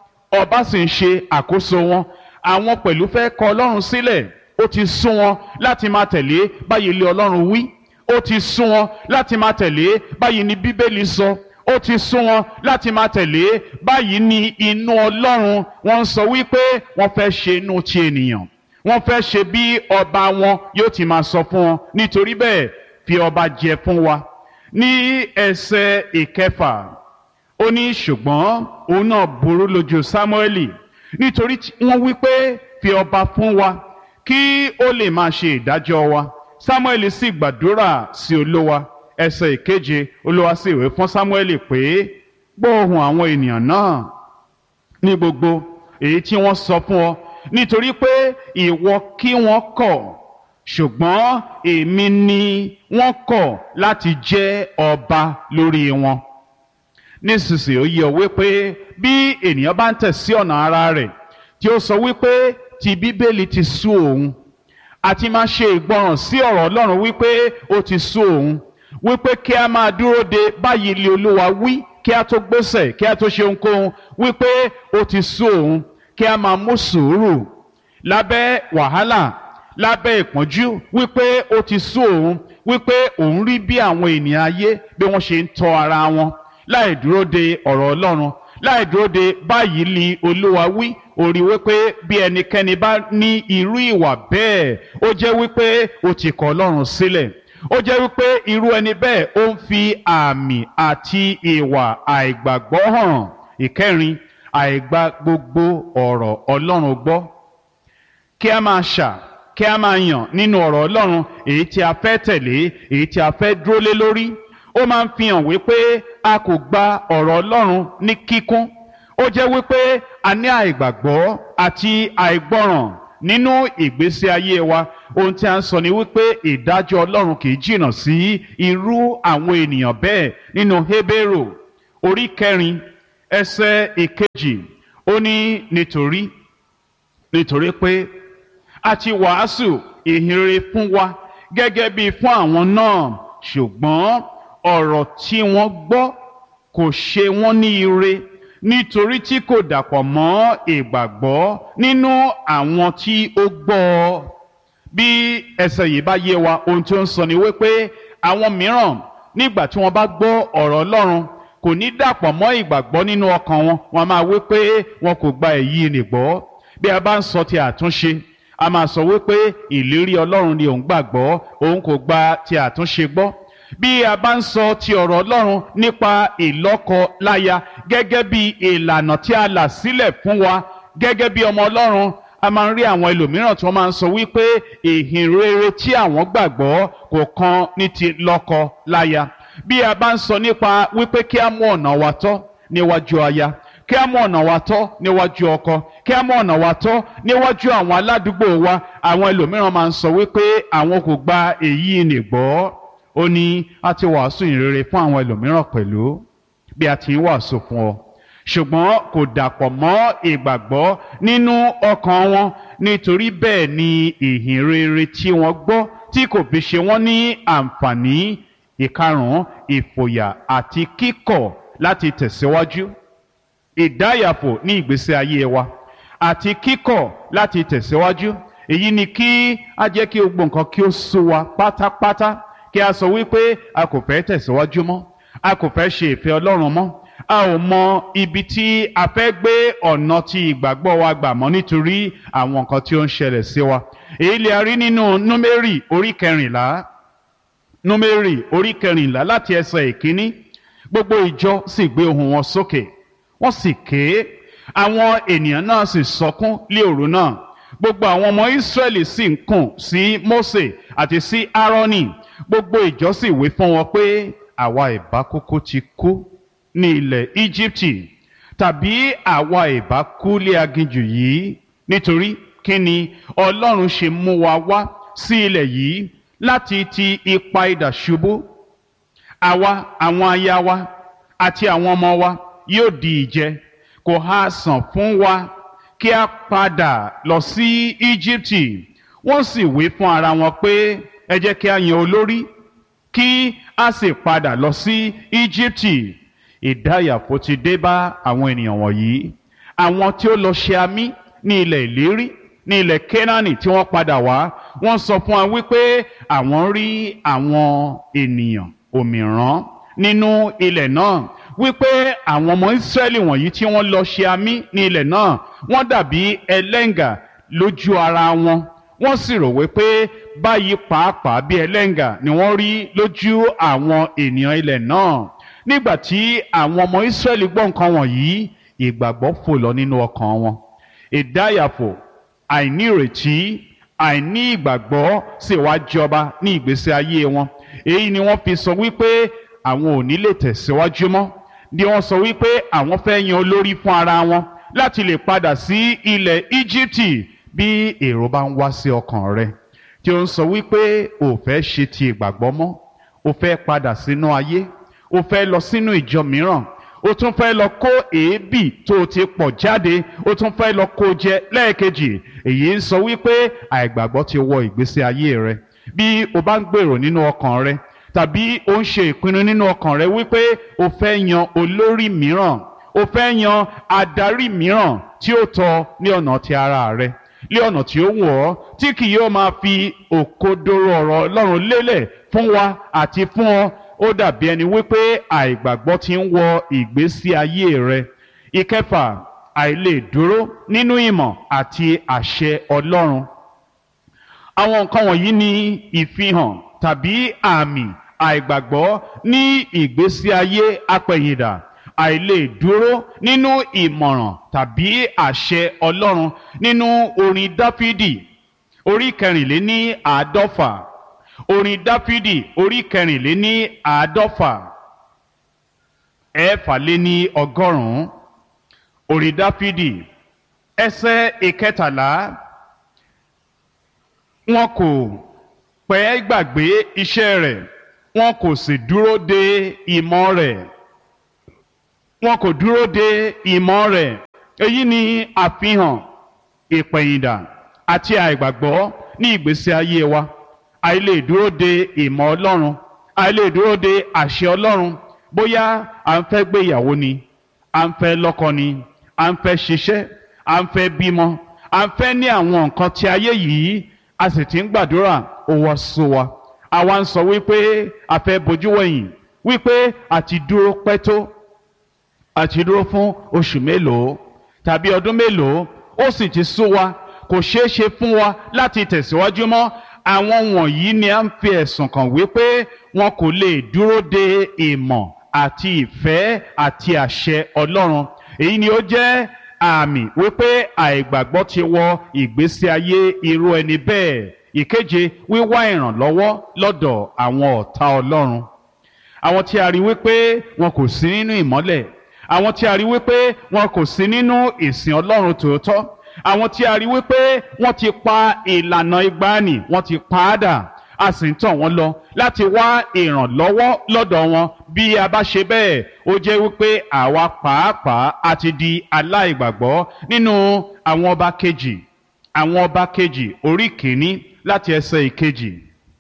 ọba sì ń ṣe àkóso wọn. Àwọn pẹ̀lú fẹ́ kọ Ọlọ́run sílẹ̀. Ó ti sún wọn láti máa tẹ̀lé báyìí ilé Ọlọ́run wí. Ó ti sún wọn láti máa tẹ̀lé báyìí ni Bíbélì sọ. Ó ti sún wọn láti máa tẹ̀lé báyìí ni inú Ọlọ́run. Wọ́n ń sọ wípé wọ́n fẹ́ ṣe inú ti ènìyàn. Wọ́n fẹ́ ṣe bí ọba wọn yóò ti máa sọ fún wọn. Nítorí bẹ́ẹ̀, fi ọba jẹ fún wa. Ní ẹsẹ̀ ìkẹfà, ó ní ṣùgbọ́n òun náà burú lójú Sámúẹ́lì, nítorí wọ́n wí pé fi ọba fún wa kí ó lè máa ṣe ìdájọ́ wa. Sámúẹ́lì sì gbàdúrà sí Olúwa. Ẹsẹ̀ ìkeje, Olúwa sì wí fún Sámúẹ́lì pé gbọ́ ohùn àwọn ènìyàn náà ní gbogbo èyí tí wọ́n sọ fún ọ, nítorí pé ìwọ kí wọ́n kọ̀, ṣùgbọ́n èmi ni wọ́n kọ̀ láti jẹ́ ọba lórí wọn. Nísinsìnyí ó yé ọ wípé bí ènìyàn bá ń tẹ̀ sí ọ̀nà ara rẹ̀, tí ó sọ wípé ti Bíbélì ti sú òun, àti máa ṣe ìgbọràn sí ọ̀rọ̀ Ọlọ́run wípé ó ti sú òun, wípé kí a máa dúró de báyìí ilé Olúwa wí kí a tó gbésẹ̀, kí a tó ṣe ohunkóhun, wípé ó ti sú òun, kí a máa mú sùúrù lábẹ́ wàhálà, lábẹ́ ìpọ́njú, wípé ó ti sú òun, wípé òun rí bí àwọn ènìyàn ayé bí wọ́n ṣe ń tọ́ ara wọn láì dúró de ọ̀rọ̀ Ọlọ́run, láì dúró de báyìí ni Olúwa wí. Ó rí wípé bí ẹnikẹ́ni bá ní irú ìwà bẹ́ẹ̀, ó jẹ́ wípé ó ti kọ̀ Ọlọ́run sílẹ̀. Ó jẹ́ wípé irú ẹni bẹ́ẹ̀ ó ń fi àmì àti ìwà àìgbàgbọ́ hàn. Ìkẹrin, àìgbà gbogbo ọ̀rọ̀ Ọlọ́run gbọ́. Kí a máa kí a máa yàn nínú ọ̀rọ̀ Ọlọ́run èyí tí a fẹ́ tẹ̀lé, èyí tí a fẹ́ dúró lé lórí. Ó máa ń fi hàn wípé a kò gba ọ̀rọ̀ Ọlọ́run ní kíkún. Ó jẹ́ wípé a ní àìgbàgbọ́ àti àìgbọ́ràn nínú ìgbésí ayé wa. Ohun tí a ń sọ ni wípé ìdájọ́ Ọlọ́run kì í jìnnà sí irú àwọn ènìyàn bẹ́ẹ̀. Nínú Hébérù orí 4 ẹsẹ̀ 1 ó ní nítorí pé a ti wàásù ìhìnrere fún wa gẹ́gẹ́ bí fún àwọn náà, ṣùgbọ́n ọ̀rọ̀ tí wọ́n gbọ́ kò ṣe wọ́n ní ire, nítorí tí kò dàpọ̀ mọ́ ìgbàgbọ́ nínú àwọn tí ó gbọ́ ọ. Bí ẹsẹ̀ yìí bá yé wa, ohun tí ó ń sọ ni wípé àwọn mìíràn nígbà tí wọ́n bá gbọ́ ọ̀rọ̀ Ọlọ́run kò ní dàpọ̀ mọ́ ìgbàgbọ́ nínú ọkàn wọn. Wọ́n máa wípé wọn kò gba èyí nì gbọ́. Bí a bá ń sọ ti àtúnṣe, a máa sọ wípé ìlérí Ọlọ́run ni òun gbàgbọ́, òun kò gba ti àtúnṣe gbọ́. Bí a bá ń sọ ti ọ̀rọ̀ Ọlọ́run nípa ìlọ́kọ-láya gẹ́gẹ́ bí ìlànà tí a là sílẹ̀ fún wa gẹ́gẹ́ bí ọmọ Ọlọ́run, a máa ń rí àwọn ẹlòmíràn tí wọ́n máa ń sọ wípé ìhìnrere tí àwọn gbàgbọ́ kò kan ní ti lọ́kọ-láya. Bí a bá ń sọ nípa wípé kí a mú ọ̀nà wa tọ́ níwájú aya, kí a mú ọ̀nà wa tọ́ níwájú ọkọ, kí a mú ọ̀nà wa tọ́ níwájú àwọn aládùúgbò wa, àwọn ẹlòmíràn máa ń sọ wípé àwọn kò gba èyí nì gbọ́. Ó ní a ti wàásù ìrere fún àwọn ẹlòmíràn pẹ̀lú bí a ti ń wàásù fún ọ, ṣùgbọ́n kò dàpọ̀ mọ́ ìgbàgbọ́ nínú ọkàn wọn. Nítorí bẹ́ẹ̀ ni ìhìnrere tí wọ́n gbọ́ tí kò fi ṣe wọ́n ní àǹfààní. 5, ìfòyà àti kíkọ̀ láti tẹ̀síwájú. Ìdáyàfò ní ìgbésí ayé wa àti kíkọ̀ láti tẹ̀síwájú, èyí ni kí a jẹ́ kí gbogbo nǹkan kí ó sú wa pátápátá, kí a sọ wípé a kò fẹ́ tẹ̀síwájú mọ́, a kò fẹ́ ṣe ìfẹ́ Ọlọ́run mọ́, a ò mọ ibi tí a fẹ́ gbé ọ̀nà tí ìgbàgbọ́ wa gbà mọ́ nítorí àwọn nǹkan tí ó ń ṣẹlẹ̀ sí wa. Èyí lè rí nínú Númérì orí 14. Númérì orí 14 láti ẹsẹ̀ 1. Gbogbo ìjọ sì gbé ohùn wọn sókè, wọ́n sì ké, àwọn ènìyàn náà sì sọkún lé òru náà. Gbogbo àwọn ọmọ Ísírẹ́lì sì ń kùn sí Mósè àti sí Árónì. Gbogbo ìjọ sì wí fún wọn pé àwa ìbá kúkú ti kú ní ilẹ̀ Íjíbítì, tàbí àwa ìbá kú lé aginjù yìí. Nítorí kí ni Ọlọ́run ṣe mú wa wá sí ilẹ̀ yìí láti ti ipa idà ṣubú? Àwa, àwọn aya wa àti àwọn ọmọ wa yóò di ìjẹ. Kò ha sàn fún wa kí a padà lọ sí Íjíbítì? Wọ́n sì wí fún ara wọn pé ẹ jẹ́ kí a yan olórí kí a sì padà lọ sí Íjíbítì. Ìdáyàfò ti dé bá àwọn ènìyàn wọ̀nyí, àwọn tí ó lọ ṣe amí ní ilẹ̀ ìlérí, ní ilẹ̀ Kénáánì tí wọ́n padà wá. Wọ́n sọ fún wa wípé àwọn rí àwọn ènìyàn òmìrán nínú ilẹ̀ náà, wípé àwọn ọmọ Ísírẹ́lì wọ̀nyí tí wọ́n lọ ṣe amí ní ilẹ̀ náà wọ́n dàbí ẹlẹ́ngà lójú ara wọn. Wọ́n sì rò wípé báyìí pàápàá bí ẹlẹ́ngà ni wọ́n rí lójú àwọn ènìyàn ilẹ̀ náà. Nígbà tí àwọn ọmọ Ísírẹ́lì gbọ́ nǹkan wọ̀nyí, ìgbàgbọ́ fò lọ nínú ọkàn wọn. Ìdáyàfò, àìnírètí, àìní ìgbàgbọ́ sì wá jọba ní ìgbésí ayé wọn. Èyí ni wọ́n fi sọ wípé àwọn ò ní lè tẹ̀síwájú mọ́. Bí wọ́n sọ wípé àwọn fẹ́ yan olórí fún ara wọn láti lè padà sí ilẹ̀ Íjíbítì. Bí èrò bá ń wá sí ọkàn rẹ tí ó ń sọ wípé o fẹ́ ṣe ti ìgbàgbọ́ mọ́, o fẹ́ padà sínú ayé, o fẹ́ lọ sínú ìjọ mìíràn, o tún fẹ́ lọ kó èébì tó o ti pọ̀ jáde, o tún fẹ́ lọ kó jẹ lẹ́ẹ̀kejì, èyí ń sọ wípé àìgbàgbọ́ ti wọ ìgbésí ayé rẹ. Bí o bá ń gbèrò nínú ọkàn rẹ tàbí o ń ṣe ìpinnu nínú ọkàn rẹ wípé o fẹ́ yan olórí mìíràn, o fẹ́ yan adarí mìíràn tí ó tọ́ ní ọ̀nà ti ara rẹ, lé ọ̀nà tí ó wù ọ́, tí kì yóò máa fi òkodoro ọ̀rọ̀ Ọlọ́run lélẹ̀ fún wa àti fún ọ, ó dàbí ẹni wípé àìgbàgbọ́ ti ń wọ ìgbésí ayé rẹ. 6, àìlè dúró nínú ìmọ̀ àti àṣẹ Ọlọ́run. Àwọn nǹkan wọ̀nyí ni ìfihàn tàbí àmì àìgbàgbọ́ ní ìgbésí ayé apẹ̀yìndà. Àìlè dúró nínú ìmọ̀ràn tàbí àṣẹ Ọlọ́run. Nínú orin Dáfídì orí 54, orin Dáfídì orí 54, 150, orin Dáfídì ẹsẹ̀ 13, wọn kò pẹ́ gbàgbé iṣẹ́ rẹ̀, wọn kò sì dúró de ìmọ̀ rẹ̀. Wọn kò dúró de ìmọ̀ rẹ̀. Èyí ni àfihàn ìpẹ̀yìndà àti àìgbàgbọ́ ní ìgbésí ayé wa. Àìlè dúró de ìmọ̀ Ọlọ́run, àìlè dúró de àṣẹ Ọlọ́run. Bóyá à ń fẹ́ gbéyàwó ni, à ń fẹ́ lọ́kọ ni, à ń fẹ́ ṣiṣẹ́, à ń fẹ́ bímọ, à ń fẹ́ ní àwọn nǹkan tí ayé yìí, a sì ti ń gbàdúrà ó wá sú wa. Àwa ń sọ wípé a fẹ́ bojú wẹ̀yìn, wípé àti dúró pẹ́ tó, àti dúró fún oṣù mélòó tàbí ọdún mélòó, ó sì ti sú wa, kò ṣeé ṣe fún wa láti tẹ̀síwájú mọ́. Àwọn wọ̀nyí ni a ń fi ẹ̀sùn kàn wípé wọn kò lè dúró de ìmọ̀ àti ìfẹ́ àti àṣẹ Ọlọ́run. Èyí ni ó jẹ́ àmì wípé àìgbàgbọ́ ti wọ ìgbésí ayé irú ẹni bẹ́ẹ̀. Ìkeje, wíwá ìrànlọ́wọ́ lọ́dọ̀ àwọn ọ̀tá Ọlọ́run. Àwọn tí a rí wípé wọn kò sí nínú ìmọ́lẹ̀, àwọn tí a rí wípé wọn kò sí nínú ìsìn Ọlọ́run tòótọ́, àwọn tí a rí wípé wọ́n ti pa ìlànà ìgbàanì, wọ́n ti pa á dà, a sì ń tàn wọ́n lọ láti wá ìrànlọ́wọ́ lọ́dọ̀ wọn. Bí a bá ṣe bẹ́ẹ̀, ó jẹ́ wípé àwa pàápàá a ti di aláìgbàgbọ́. Nínú àwọn ọba kejì orí kìíní láti ẹsẹ̀ ìkejì.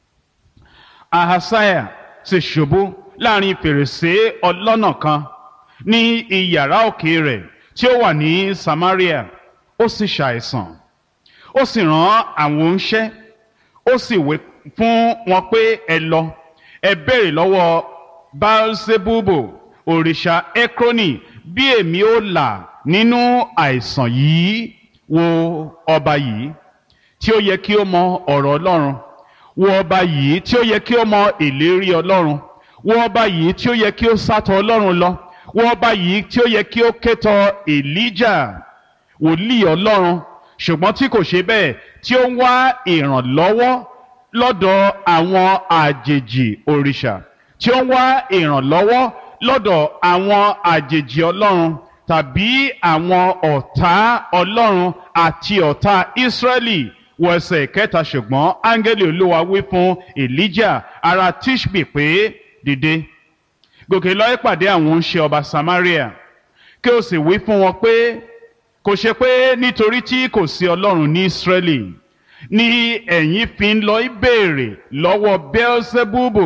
Ahasiah sì ṣubú láàrin fèrèsé ọlọ́nà kan ní iyàrá òkè rẹ̀ tí ó wà ní Samaria. Ó sì ṣàìsàn, ó sì rán àwọn oníṣẹ́, ó sì wí fún wọn pé ẹ lọ, ẹ béèrè lọ́wọ́ Baalsebubu òrìṣà Ekroni bí èmi ó là nínú àìsàn yìí. Wo ọba yìí tí ó yẹ kí ó mọ ọ̀rọ̀ Ọlọ́run, wo ọba yìí tí ó yẹ kí ó mọ ìlérí Ọlọ́run, wo ọba yìí tí ó yẹ kí ó sátọ̀ Ọlọ́run lọ, wo ọba yìí tí ó yẹ kí ó kétọ̀ Èlíjà wòlíì Ọlọ́run, ṣùgbọ́n tí kò ṣe bẹ́ẹ̀, tí ó ń wá ìrànlọ́wọ́ lọ́dọ̀ àwọn àjèjì òrìṣà, tí ó ń wá ìrànlọ́wọ́ lọ́dọ̀ àwọn àjèjì Ọlọ́run tàbí àwọn ọ̀tá Ọlọ́run àti ọ̀tá Ísírẹ́lì. Wọ ẹsẹ̀ kẹta, ṣùgbọ́n áńgẹ́lì Olúwa wí fún Èlíjà ará Tishbi pé, dìde, gòkè lọ ìpàdé àwọn oníṣẹ́ ọba Samaria, kí o sì wí fún wọn pé, kò ṣe pé nítorí tí kò sí Ọlọ́run ní Ísírẹ́lì ni ẹ̀yin fi ń lọ ìbéèrè lọ́wọ́ Beelzebubu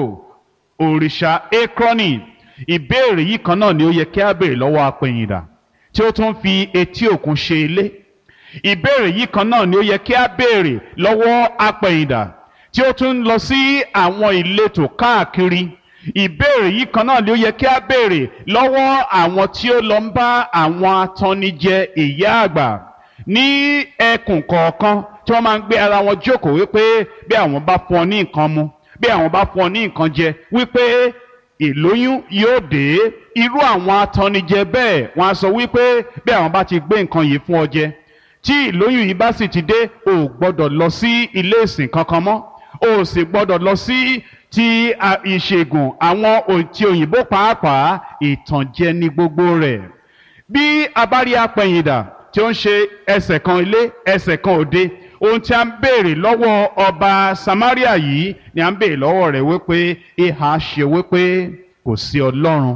òrìṣà Ekroni. Ìbéèrè yìí kan náà ni ó yẹ kí a béèrè lọ́wọ́ apẹ̀yìndà tí ó tún fi etí òkun ṣe ilé. Ìbéèrè yìí kan náà ni ó yẹ kí a béèrè lọ́wọ́ apẹ̀yìndà tí ó tún lọ sí àwọn ìletò káàkiri. Ìbéèrè yìí kan náà ni ó yẹ kí a béèrè lọ́wọ́ àwọn tí ó lọ ń bá àwọn atannijẹ ìyá àgbà ní ẹkùn kọ̀ọ̀kan tí wọ́n máa ń gbé ara wọn jókòó wípé bí àwọn bá fún ọ ní nǹkan mu, bí àwọn bá fún ọ ní nǹkan jẹ, wípé ìlóyún yóò dé. Irú àwọn atannijẹ bẹ́ẹ̀ wọ́n á sọ wípé bí àwọn bá ti gbé nǹkan yìí fún ọ jẹ, tí ìlóyún yìí bá sì ti dé, o ò gbọ́dọ̀ lọ sí ilé ìsìn kankan mọ́, o ò sì gbọ́dọ̀ lọ sí ti ìṣègùn àwọn ti òyìnbó pàápàá. Ìtànjẹ ní gbogbo rẹ̀. Bí a bá rí apẹ̀yìndà tí ó ń ṣe ẹsẹ̀ kan ilé ẹsẹ̀ kan òde, ohun tí a ń béèrè lọ́wọ́ ọba Samaria yìí ni a ń béèrè lọ́wọ́ rẹ̀ wípé ìhà ṣe wípé kò sí Ọlọ́run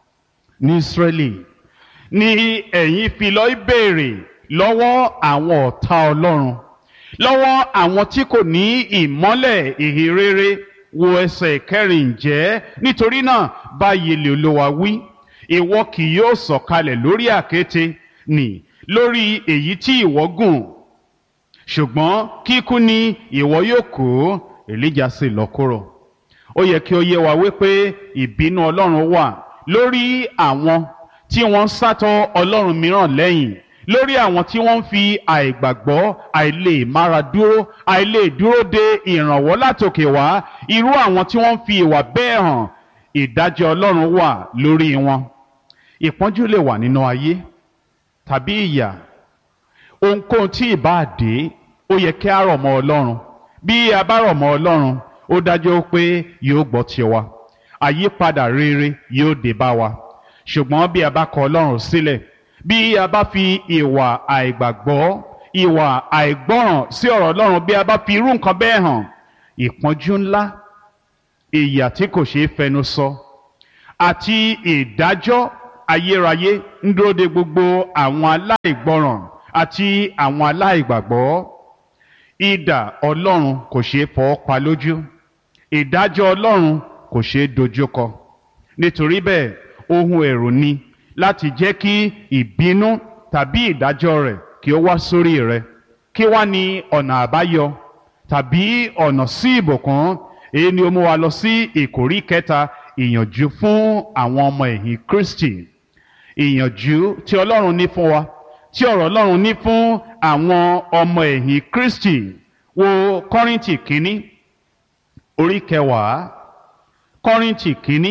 ní Ísírẹ́lì ni ẹ̀yin fi lọ béèrè lọ́wọ́ àwọn ọ̀tá Ọlọ́run, lọ́wọ́ àwọn tí kò ní ìmọ́lẹ̀ ìhìnrere. Wo ẹsẹ̀ kẹrin, ǹjẹ́ nítorí náà báyìí lè Olúwa wí, ìwọ kì yóò sọ̀kalẹ̀ lórí àkéte nì lórí èyí tí ìwọ gùn, ṣùgbọ́n kíkú ni ìwọ yóò kú. Èlíjà sì lọ kúrò. Ó yẹ kí ó yé wa wípé ìbínú Ọlọ́run wà lórí àwọn tí wọ́n ń sátọ̀ Ọlọ́run mìíràn lẹ́yìn, lórí àwọn tí wọ́n ń fi àìgbàgbọ́, àìlè mára dúró, àìlè dúró de ìrànwọ́ látòkè wá, irú àwọn tí wọ́n ń fi ìwà bẹ́ẹ̀ hàn. Ìdájọ́ Ọlọ́run wà lórí wọn. Ìpọ́njú lè wà nínú ayé tàbí ìyà. Ohunkóhun tí ìbá dé, ó yẹ kí a rọ̀ mọ́ Ọlọ́run. Bí a bá rọ̀ mọ́ Ọlọ́run, ó dájú pé yóò gbọ́ tiwa, àyípadà rere yóò dé bá wa. Ṣùgbọ́n bí a bá kọ̀ Ọlọ́run sílẹ̀, bí a bá fi ìwà àìgbàgbọ́, ìwà àìgbọ́ràn sí ọ̀rọ̀ Ọlọ́run, bí a bá fi irú nǹkan bẹ́ẹ̀ hàn, ìpọ́njú ńlá, ìyà tí kò ṣeé fẹnu sọ àti ìdájọ́ ayérayé ń dúró de gbogbo àwọn aláìgbọ́ràn àti àwọn aláìgbàgbọ́. Idà Ọlọ́run kò ṣeé fọwọ́ pa lójú, ìdájọ́ Ọlọ́run kò ṣeé dojúkọ. Nítorí bẹ́ẹ̀, ohun ẹ̀rù ni láti jẹ́ kí ìbínú tàbí ìdájọ́ rẹ̀ kí ó wá sórí rẹ. Kí wá ní ọ̀nà àbáyọ tàbí ọ̀nà sí ìbùkún? Èyí ni ó mú wa lọ sí ìkórí kẹta, ìyànjú fún àwọn ọmọ ẹ̀yìn Kristi. Ìyànjú tí Ọlọ́run ní fún wa, tí ọ̀rọ̀ Ọlọ́run ní fún àwọn ọmọ ẹ̀yìn Kristi. Wo Kọ́ríńtì kínní orí kẹwàá, Kọ́ríńtì kínní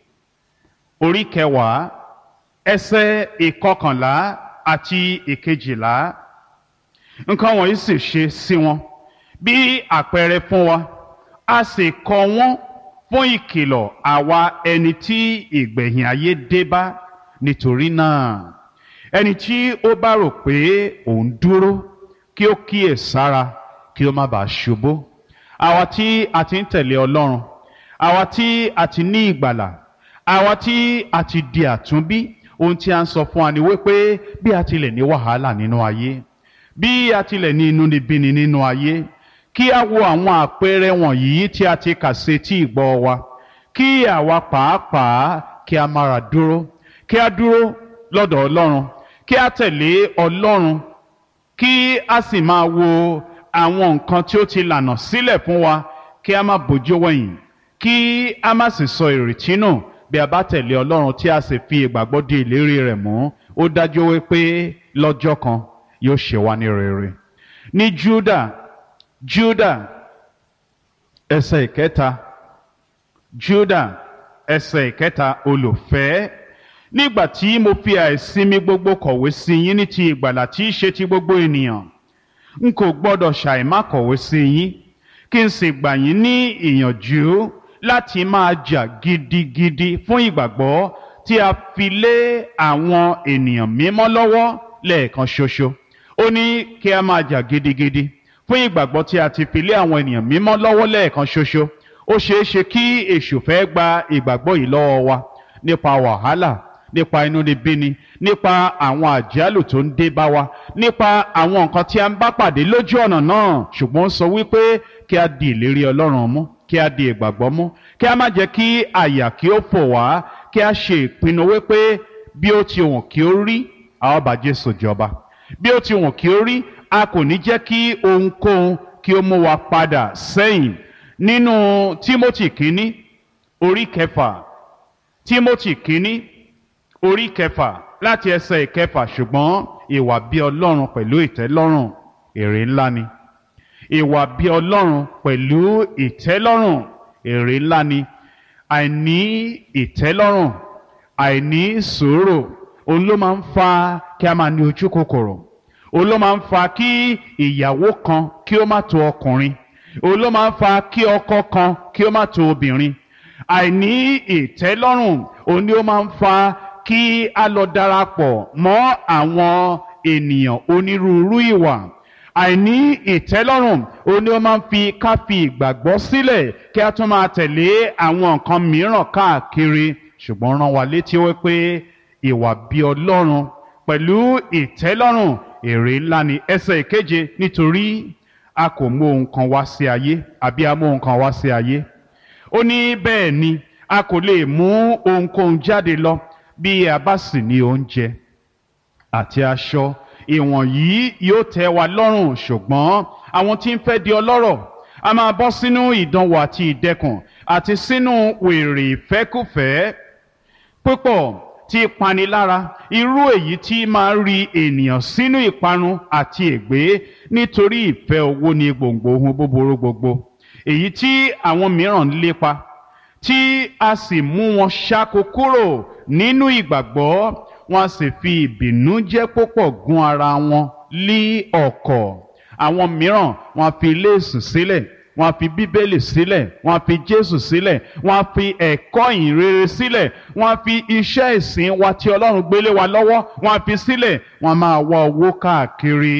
orí kẹwàá ẹsẹ̀ ìkọkànlá àti ìkejìlá. Nǹkan wọ̀nyí sì ṣe sí wọn bí àpẹẹrẹ fún wa, a sì kọ wọ́n fún ìkìlọ̀ àwa ẹni tí ìgbẹ̀yìn ayé dé bá. Nítorí náà, ẹni tí ó bá rò pé òun dúró, kí ó kíyè sára kí ó má bàa ṣubú. Àwa tí a ti ń tẹ̀lé Ọlọ́run, àwa tí a ti ní ìgbàlà, àwa tí a ti di àtúnbí, ohun tí a ń sọ fún wa ni wípé bí a tilẹ̀ ní wàhálà nínú ayé, bí a tilẹ̀ ní inúnibíni nínú ayé, kí a wo àwọn àpẹẹrẹ wọ̀nyí tí a ti kà sí etí ìgbọ́ wa, kí àwa pàápàá kí a mára dúró, kí a dúró lọ́dọ̀ Ọlọ́run, kí a tẹ̀lé Ọlọ́run, kí a sì máa wo àwọn nǹkan tí ó ti lànà sílẹ̀ fún wa, kí a má bójú wẹ̀yìn, kí a má sì sọ ìrètí nù. Bí a bá tẹ̀lé Ọlọ́run tí a sì fi ìgbàgbọ́ di ìlérí rẹ̀ mú, ó dájú wípé lọ́jọ́ kan yóò ṣe wá ní rere. Ní Júdà ẹsẹ̀ ìkẹta, Júdà ẹsẹ̀ ìkẹta, olùfẹ́, nígbà tí mo fi àìsinmi gbogbo kọ̀wé sí yín ní ti ìgbàlà tí í ṣe ti gbogbo ènìyàn, n kò gbọ́dọ̀ ṣàìmá kọ̀wé sí yín, kí n sì gbà yín ní ìyànjú láti máa jà gidigidi fún ìgbàgbọ́ tí a fi lé àwọn ènìyàn mímọ́ lọ́wọ́ lẹ́ẹ̀kan ṣoṣo. Ó ní kí a máa jà gidigidi fún ìgbàgbọ́ tí a ti fi lé àwọn ènìyàn mímọ́ lọ́wọ́ lẹ́ẹ̀kan ṣoṣo. Ó ṣeé ṣe kí èṣù fẹ́ gba ìgbàgbọ́ yìí lọ́wọ́ wa nípa wàhálà, nípa inúnibíni, nípa àwọn àjálù tó ń dé bá wa, nípa àwọn nǹkan tí a ń bá pàdé lójú ọ̀nà náà. Ṣùgbọ́n ó sọ wípé kí a di ìlérí Ọlọ́run mú, kí a di ìgbàgbọ́ mú, kí a má jẹ́ kí àyà kí ó fò wá, kí a ṣe ìpinnu wípé bí ó ti wùn kí ó rí, a ó bá Jésù jọba. Bí ó ti wùn kí ó rí, a kò ní jẹ́ kí ohunkóhun kí ó mú wa padà sẹ́yìn. Nínú Tímótì kínní orí kẹfà, Tímótì kínní orí kẹfà láti ẹsẹ̀ ìkẹfà, ṣùgbọ́n ìwà bí Ọlọ́run pẹ̀lú ìtẹ́lọ́rùn èrè ńlá ni. Ìwà bí Ọlọ́run pẹ̀lú ìtẹ́lọ́rùn èrè ńlá ni. Àìní ìtẹ́lọ́rùn, àìní sùúrù, òun ló máa ń fa kí a máa ní ojú kòkòrò. Òun ló máa ń fa kí ìyàwó kan kí ó má tó ọkùnrin. Òun ló máa ń fa kí ọkọ kan kí ó má tó obìnrin. Àìní ìtẹ́lọ́rùn, òun ni ó máa ń fa kí a lọ darapọ̀ mọ́ àwọn ènìyàn onírúurú ìwà. Àìní ìtẹ́lọ́rùn, òun ni ó máa ń fi ká fi ìgbàgbọ́ sílẹ̀ kí a tún máa tẹ̀lé àwọn nǹkan mìíràn káàkiri. Ṣùgbọ́n rán wa létí wípé ìwà bí Ọlọ́run pẹ̀lú ìtẹ́lọ́rùn èrè ńlá ni. Ẹsẹ̀ ìkeje, nítorí a kò mú ohun kan wá sí ayé, àbí a mú ohun kan wá sí ayé. Ó ní bẹ́ẹ̀ ni a kò lè mú ohunkóhun jáde lọ bí a bá sì ní oúnjẹ àti aṣọ, ìwọ̀nyí yóò tẹ́ wa lọ́rùn. Ṣùgbọ́n àwọn tí ń fẹ́ di ọlọ́rọ̀ a máa bọ́ sínú ìdánwò àti ìdẹkùn àti sínú wèrè ìfẹ́kùfẹ́ púpọ̀ tí panilára, irú èyí tí máa rí ènìyàn sínú ìparun àti ègbé. Nítorí ìfẹ́ owó ni gbòǹgbò ohun búburú gbogbo, èyí tí àwọn mìíràn ń lépa, tí a sì mú wọn ṣáko kúrò nínú ìgbàgbọ́, wọn a sì fi ìbìnújẹ́ púpọ̀ gún ara wọn lí ọ̀kọ̀. Àwọn mìíràn wọn a fi ilé ìsìn sílẹ̀, wọn a fi bíbélì sílẹ̀, wọn a fi Jésù sílẹ̀, wọn a fi ẹ̀kọ́ ìhìnrere sílẹ̀, wọn a fi iṣẹ́ ìsìn wa tí Ọlọ́run gbélé wa lọ́wọ́, wọn a fi sílẹ̀. Wọn máa wá owó káàkiri,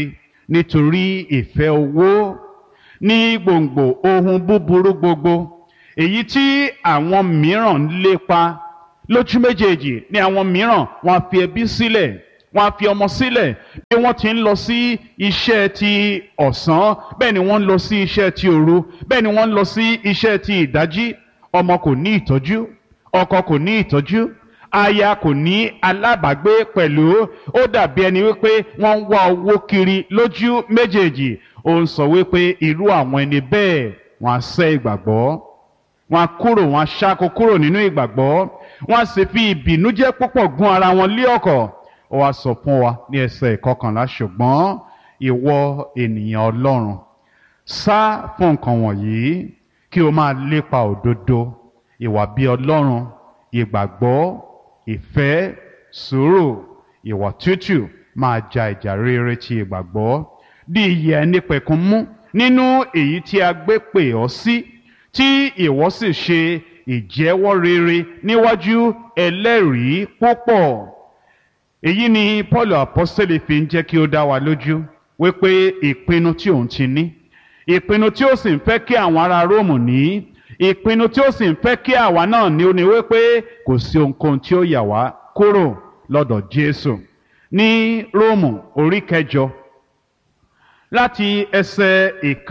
nítorí ìfẹ́ owó, ní gbòǹgbò ohun búburú gbogbo èyí tí àwọn mìíràn ń lépa. Lójú méjèèjì ni àwọn mìíràn wọ́n á fi ẹbí sílẹ̀, wọ́n á fi ọmọ sílẹ̀. Bí wọ́n ti ń lọ sí iṣẹ́ ti ọ̀sán, bẹ́ẹ̀ ni wọ́n ń lọ sí iṣẹ́ ti òru, bẹ́ẹ̀ ni wọ́n ń lọ sí iṣẹ́ ti ìdájí. Ọmọ kò ní ìtọ́jú, ọkọ kò ní ìtọ́jú, aya kò ní alábàágbé pẹ̀lú. Ó dàbí ẹni wípé wọ́n ń wá owó kiri lójú méjèèjì. Ó ń sọ wípé irú àwọn ẹni bẹ́ẹ̀ wọ́n á sẹ́ ìgbàgbọ́, wọ́n á kúrò, wọ́n á ṣáko kúrò nínú ìgbàgbọ́, wọ́n á sì fi ìbìnújẹ́ púpọ̀ gún ara wọn lé ọ̀kọ̀. Ó wá sọ fún wa ní ẹsẹ̀ ìkọkànlá, ṣùgbọ́n ìwọ ènìyàn Ọlọ́run, sá fún nǹkan wọ̀nyí kí o máa lépa òdodo, ìwà bí Ọlọ́run, ìgbàgbọ́, ìfẹ́, sùúrù, ìwà tútù. Máa ja ìjà rere ti ìgbàgbọ́. Di ìyè àìnípẹ̀kun mú nínú èyí tí a gbé pè ọ́ sí, tí ìwọ sì ṣe ìjẹ́wọ́ rere níwájú ẹlẹ́rìí púpọ̀. Èyí ni Paul apọ́sítélì fi ń jẹ́ kí ó dá wa lójú wípé ìpinnu tí òun ti ní, ìpinnu tí ó sì ń fẹ́ kí àwọn ará Róòmù ní, ìpinnu tí ó sì ń fẹ́ kí àwa náà ní, ó ní wípé kò sí ohunkóhun tí ó yà wá kúrò lọ́dọ̀ Jésù. Ní Róòmù orí 8 láti ẹsẹ̀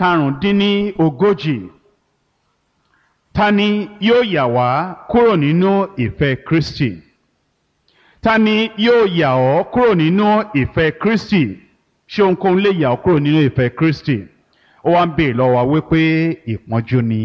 15, ta ni yóò yà wá kúrò nínú ìfẹ́ Kristi? Ta ni yóò yà ọ́ kúrò nínú ìfẹ́ Kristi? Ṣé ohunkóhun lè yà ọ́ kúrò nínú ìfẹ́ Kristi? Ó wá ń béèrè lọ́wọ́ wa wípé ìpọ́njú ni,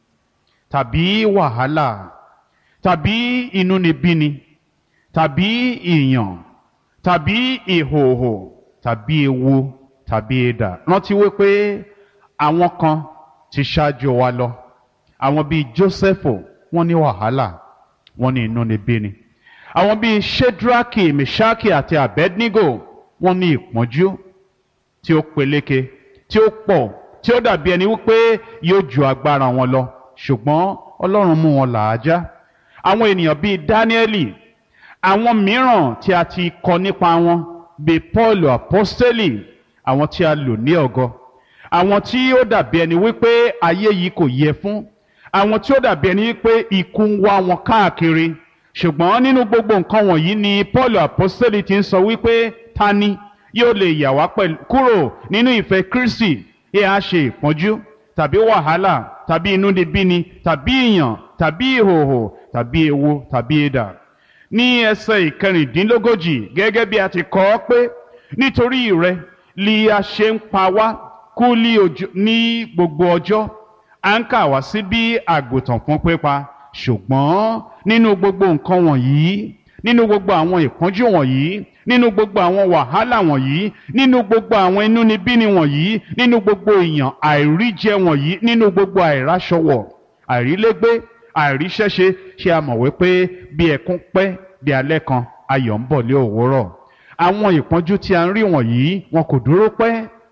tàbí wàhálà, tàbí inúnibíni, tàbí ìyàn, tàbí ìhòòhò, tàbí ewu, tàbí idà. Rántí wípé àwọn kan ti ṣáájú wa lọ. Àwọn bíi Jósẹ́fù, wọ́n ní wàhálà, wọ́n ní inúnibíni. Àwọn bíi Ṣédrákì, Mèṣákì àti Abednego, wọ́n ní ìpọ́njú tí ó peléke, tí ó pọ̀, tí ó dàbí ẹni wípé yóò ju agbára wọn lọ. Ṣùgbọ́n Ọlọ́run mú wọn làájá. Àwọn ènìyàn bíi Dáníẹ́lì, àwọn mìíràn tí a ti kọ nípa wọn bíi Pọ́ọ̀lù apọ́stélì, àwọn tí a lò ní ọ̀gọ, àwọn tí ó dàbí ẹni wípé ayé yìí kò yẹ fún, àwọn tí ó dàbí ẹni wípé ikú ń wá wọn káàkiri. Ṣùgbọ́n nínú gbogbo nǹkan wọ̀nyí ni Pọ́ọ̀lù apọ́stélì ti ń sọ wípé ta ni yóò lè yà wá kúrò nínú ìfẹ́ Kristi? Á ṣe ìpọ́njú, tàbí wàhálà, tàbí inúnibíni, tàbí ìyàn, tàbí ìhòòhò, tàbí ewu, tàbí idà. Ní ẹsẹ̀ 36, gẹ́gẹ́ bí a ti kọ ọ́ pé nítorí rẹ li a ṣe ń pa wá kú ní gbogbo ọjọ́, à ń kà wá sí bí àgùntàn fún pípa. Ṣùgbọ́n nínú gbogbo nǹkan wọ̀nyí, nínú gbogbo àwọn ìpọ́njú wọ̀nyí, nínú gbogbo àwọn wàhálà wọ̀nyí, nínú gbogbo àwọn inúnibíni wọ̀nyí, nínú gbogbo ìyàn àìríjẹ wọ̀nyí, nínú gbogbo àìráṣọwọ̀, àìrílégbé, àìríṣẹ́ṣe, ṣé a mọ̀ wípé bí ẹkún pẹ́ bí alẹ́ kan ayọ̀ ń bọ̀ lé òwúrọ̀. Àwọn ìpọ́njú tí a ń rí wọ̀nyí wọn kò dúró pẹ́.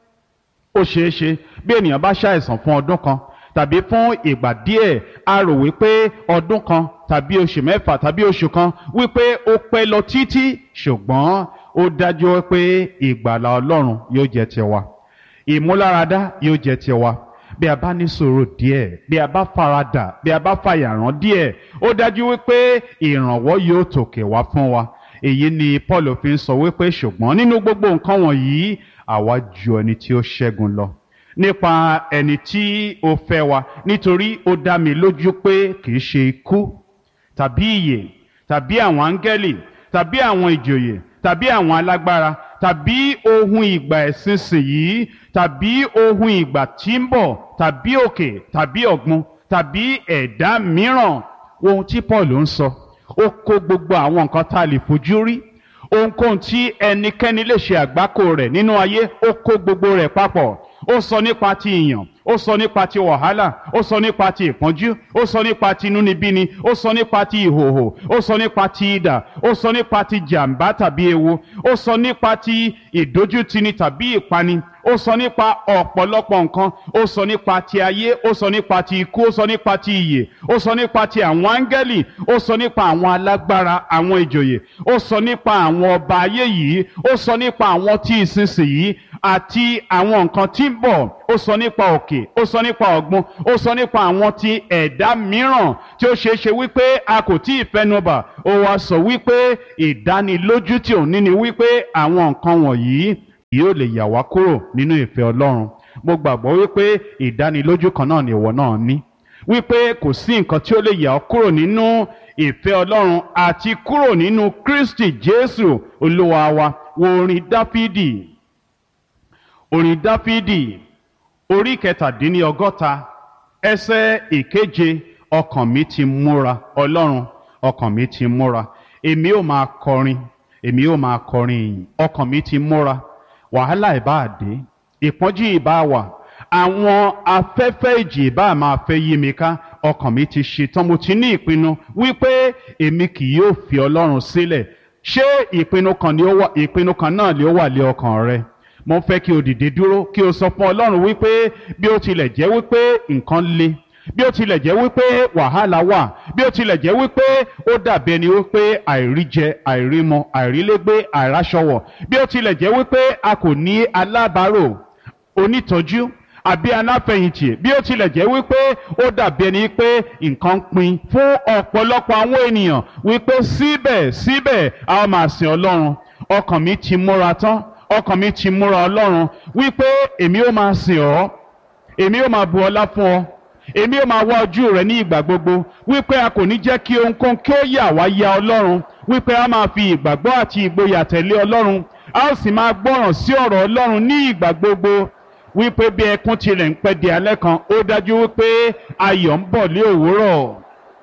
Ó ṣeé ṣe bí ènìyàn bá ṣàìsàn fún ọdún kan tàbí fún ìgbà díẹ̀, a rò wípé ọdún kan tàbí oṣù mẹ́fà tàbí oṣù kan wípé ó pẹ́ lọ títí. Ṣùgbọ́n ó dájú pé ìgbàlà Ọlọ́run yóò jẹ́ tiwa, ìmúláradá yóò jẹ́ tiwa. Bí a bá ní sùúrù díẹ̀, bí a bá faradà, bí a bá fàyàrán díẹ̀, ó dájú wípé ìrànwọ́ yóò tòkè wá fún wa. Èyí ni Paul fi ń sọ wípé ṣùgbọ́n nínú gbogbo nǹkan wọ̀nyí àwa ju ẹni tí ó ṣẹ́gun lọ nípa ẹni tí ó fẹ́ wa, nítorí ó dá mi lójú pé kìí ṣe ikú tàbí ìyè tàbí àwọn áńgẹ́lì tàbí àwọn ìjòyè tàbí àwọn alágbára tàbí ohun ìgbà ìsinsìnyí tàbí ohun ìgbà tí ń bọ̀ tàbí òkè tàbí ọ̀gbun tàbí ẹ̀dá mìíràn. Ohun tí Paul ń sọ, ó kó gbogbo àwọn nǹkan tá a lè fojú rí, ohunkóhun tí ẹnikẹ́ni lè ṣe àgbákò rẹ̀ nínú ayé, ó kó gbogbo rẹ̀ papọ̀. Ó sọ nípa ti ìyàn, ó sọ nípa ti wàhálà, ó sọ nípa ti ìpọ́njú, ó sọ nípa ti inúnibíni, ó sọ nípa ti ìhòhò, ó sọ nípa ti idà, ó sọ nípa ti jàǹbá tàbí ewu, ó sọ nípa ti ìdójútini tàbí ìpani, ó sọ nípa ọ̀pọ̀lọpọ̀ nǹkan, ó sọ nípa ti ayé, ó sọ nípa ti ikú, ó sọ nípa ti ìyè, ó sọ nípa ti àwọn áńgẹ́lì, ó sọ nípa àwọn alágbára, àwọn ìjòyè, ó sọ nípa àwọn ọba ayé yìí, ó sọ nípa àwọn tí ìsinsìnyí àti àwọn nǹkan tí ń bọ̀, ó sọ nípa òkè, ó sọ nípa ọ̀gbun, ó sọ nípa àwọn ti ẹ̀dá mìíràn tí ó ṣeé ṣe wípé a kò tí ì fẹnubà. Ó wá sọ wípé ìdánilójú tí òun ní ni wípé àwọn nǹkan wọ̀nyí yóò lè yà wá kúrò nínú ìfẹ́ Ọlọ́run. Mo gbàgbọ́ wípé ìdánilójú kan náà ni ìwọ náà ní, wípé kò sí nǹkan tí ó lè yà ọ́ kúrò nínú ìfẹ́ Ọlọ́run àti kúrò nínú Kristi Jésù Olúwa wa. Wo orin Dáfídì orí 67 ẹsẹ̀ 7. Ọkàn mi ti múra, Ọlọ́run, ọkàn mi ti múra, èmi ó máa kọrin, èmi ó máa kọrin ìyìn. Ọkàn mi ti múra, wàhálà ìbá dé, ìpọ́njú ìbá wà, àwọn afẹ́fẹ́ ìjì ìbá máa fẹ́ yí mi ká, ọkàn mi ti ṣetán, mo ti ní ìpinnu wípé èmi kì yóò fi Ọlọ́run sílẹ̀. Ṣé ìpinnu kan náà ni ó wà lé ọkàn rẹ? Mo fẹ́ kí o dìde dúró kí o sọ fún Ọlọ́run wípé bí ó tilẹ̀ jẹ́ wípé nǹkan le, bí ó tilẹ̀ jẹ́ wípé wàhálà wà, bí ó tilẹ̀ jẹ́ wípé ó dàbí ẹni wípé àìríjẹ, àìrímu, àìrílégbé, àìráṣọwọ̀, bí ó tilẹ̀ jẹ́ wípé a kò ní alábàárò, onítọ́jú àbí aláfẹ̀yìntì, bí ó tilẹ̀ jẹ́ wípé ó dàbí ẹni pé nǹkan pin fún ọ̀pọ̀lọpọ̀ àwọn ènìyàn, wípé síbẹ̀ a ó máa sìn Ọlọ́run. Ọkàn mi ti múra tán, ọkàn mi ti múra Ọlọ́run, wípé èmi ó máa sìn ọ́, èmi ó máa bu ọlá fún ọ, èmi ó máa wá ojú rẹ ní ìgbà gbogbo, wípé a kò ní jẹ́ kí ohunkóhun kí ó yà wá ya Ọlọ́run, wípé a máa fi ìgbàgbọ́ àti ìgboyà tẹ̀lé Ọlọ́run, a ó sì máa gbọ́ràn sí ọ̀rọ̀ Ọlọ́run ní ìgbà gbogbo, wípé bí ẹkún tilẹ̀ ń pẹ́ di alẹ́ kan, ó dájú wípé ayọ̀ ń bọ̀ lé òwúrọ̀.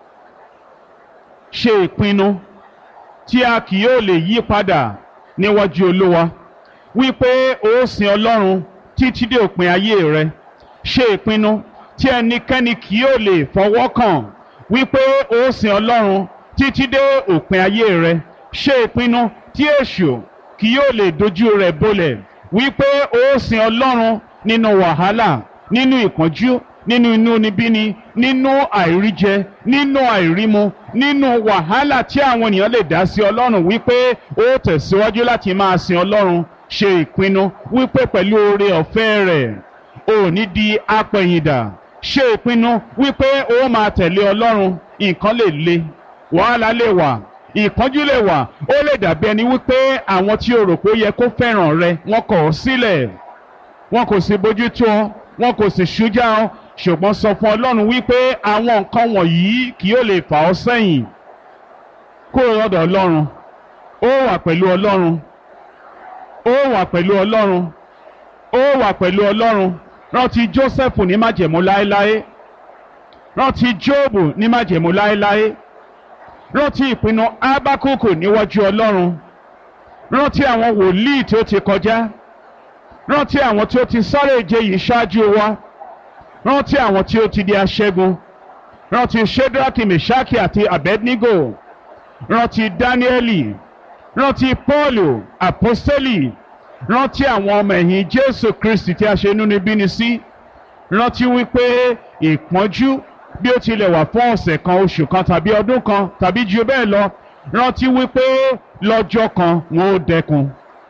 Ṣe ìpinnu tí a kì yóò lè yí padà níwájú Olúwa, wípé ó sìn Ọlọ́run títí dé òpin ayé rẹ. Ṣe ìpinnu tí ẹnikẹ́ni kì yóò lè fọwọ́ kàn, wípé ó sìn Ọlọ́run títí dé òpin ayé rẹ. Ṣe ìpinnu tí èṣù kì yóò lè dojú rẹ̀ bolẹ̀, wípé ó sìn Ọlọ́run nínú wàhálà, nínú ìpọ́njú, nínú inúnibíni, nínú àìríjẹ, nínú àìrímu, nínú wàhálà tí àwọn ènìyàn lè dá sí Ọlọ́run, wípé ó tẹ̀síwájú láti máa sìn Ọlọ́run. Ṣe ìpinnu wípé pẹ̀lú oore ọ̀fẹ́ rẹ̀ ò ní di apẹ̀yìndà. Ṣe ìpinnu wípé ó máa tẹ̀lé Ọlọ́run. Nǹkan lè le, wàhálà lè wà, ìpọ́njú lè wà, ó lè dàbí ẹni wípé àwọn tí o rò pé ó yẹ kó fẹ́ràn rẹ wọ́n kọ̀ ọ́ sílẹ̀, wọn kò sì bójú tó ọ, wọn kò sì ṣújà ọ, ṣùgbọ́n sọ fún Ọlọ́run wípé àwọn nǹkan wọ̀nyí kì yóò lè fà ọ́ sẹ́yìn kúrò lọ́dọ̀ Ọlọ́run. Ó wà pẹ̀lú Ọlọ́run, ó wà pẹ̀lú Ọlọ́run, ó wà pẹ̀lú Ọlọ́run. Rántí Jósẹ́fù ní májẹ̀mú láéláé, rántí Jóòbù ní májẹ̀mú láéláé, rántí ìpinnu Ábákùkù níwájú Ọlọ́run, rántí àwọn wòlíì tí ó ti kọjá, rántí àwọn tí ó ti sáré ìje yìí ṣáájú wa, rántí àwọn tí ó ti di aṣẹ́gun, rántí Ṣédrákì, Mèṣákì àti Abednego, rántí Dáníẹ́lì, rántí Pọ́ọ̀lù àpọ́sítélì, rántí àwọn ọmọ ẹ̀yìn Jésù Kristi tí a ṣe inúnibíni sí. Rántí wípé ìpọ́njú bí ó tilẹ̀ wà fún ọ̀sẹ̀ kan, oṣù kan tàbí ọdún kan tàbí jù bẹ́ẹ̀ lọ, rántí wípé lọ́jọ́ kan wọn ó dẹkùn.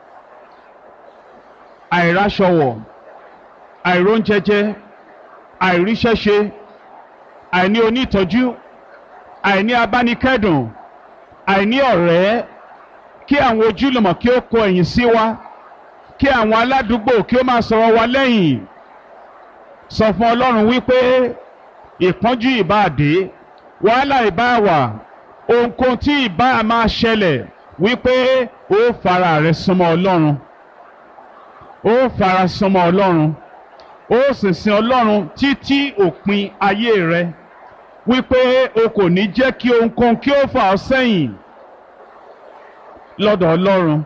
Àìráṣọwọ̀, àìróúnjẹjẹ, àìríṣẹ́ṣe, àìní onítọ́jú, àìní abánikẹ́dùn, àìní ọ̀rẹ́, kí àwọn ojúlùmọ̀ kí ó kọ ẹ̀yìn sí wa, kí àwọn aládùúgbò kí ó máa sọ̀rọ̀ wa lẹ́yìn. Sọ fún Ọlọ́run wípé ìpọ́njú ìbá dé, wàhálà ìbá wà, ohunkóhun tí ìbá máa ṣẹlẹ̀, wípé ó fara rẹ súnmọ́ Ọlọ́run, ó fara súnmọ́ Ọlọ́run, ó sì sin Ọlọ́run títí òpin ayé rẹ, wípé o kò ní jẹ́ kí ohunkóhun kí ó fà ọ́ sẹ́yìn lọ́dọ̀ Ọlọ́run.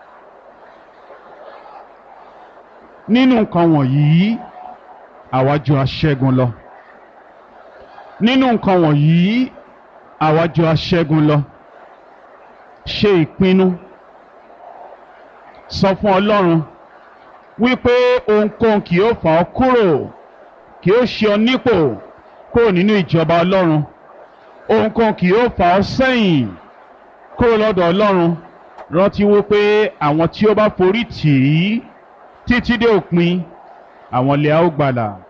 Nínú nǹkan wọ̀nyí àwa jù aṣẹ́gun lọ. Nínú nǹkan wọ̀nyí àwa jù aṣẹ́gun lọ. Ṣe ìpinnu, sọ fún Ọlọ́run wípé ohunkóhun kì yóò fà ọ́ kúrò, kì yóò ṣe ọ nípò kúrò nínú ìjọba Ọlọ́run. Ohunkóhun kì yóò fà ọ́ sẹ́yìn kúrò lọ́dọ̀ Ọlọ́run. Rántí wípé àwọn tí ó bá forí tì í títí dé òpin, àwọn lè a ó gbàlà.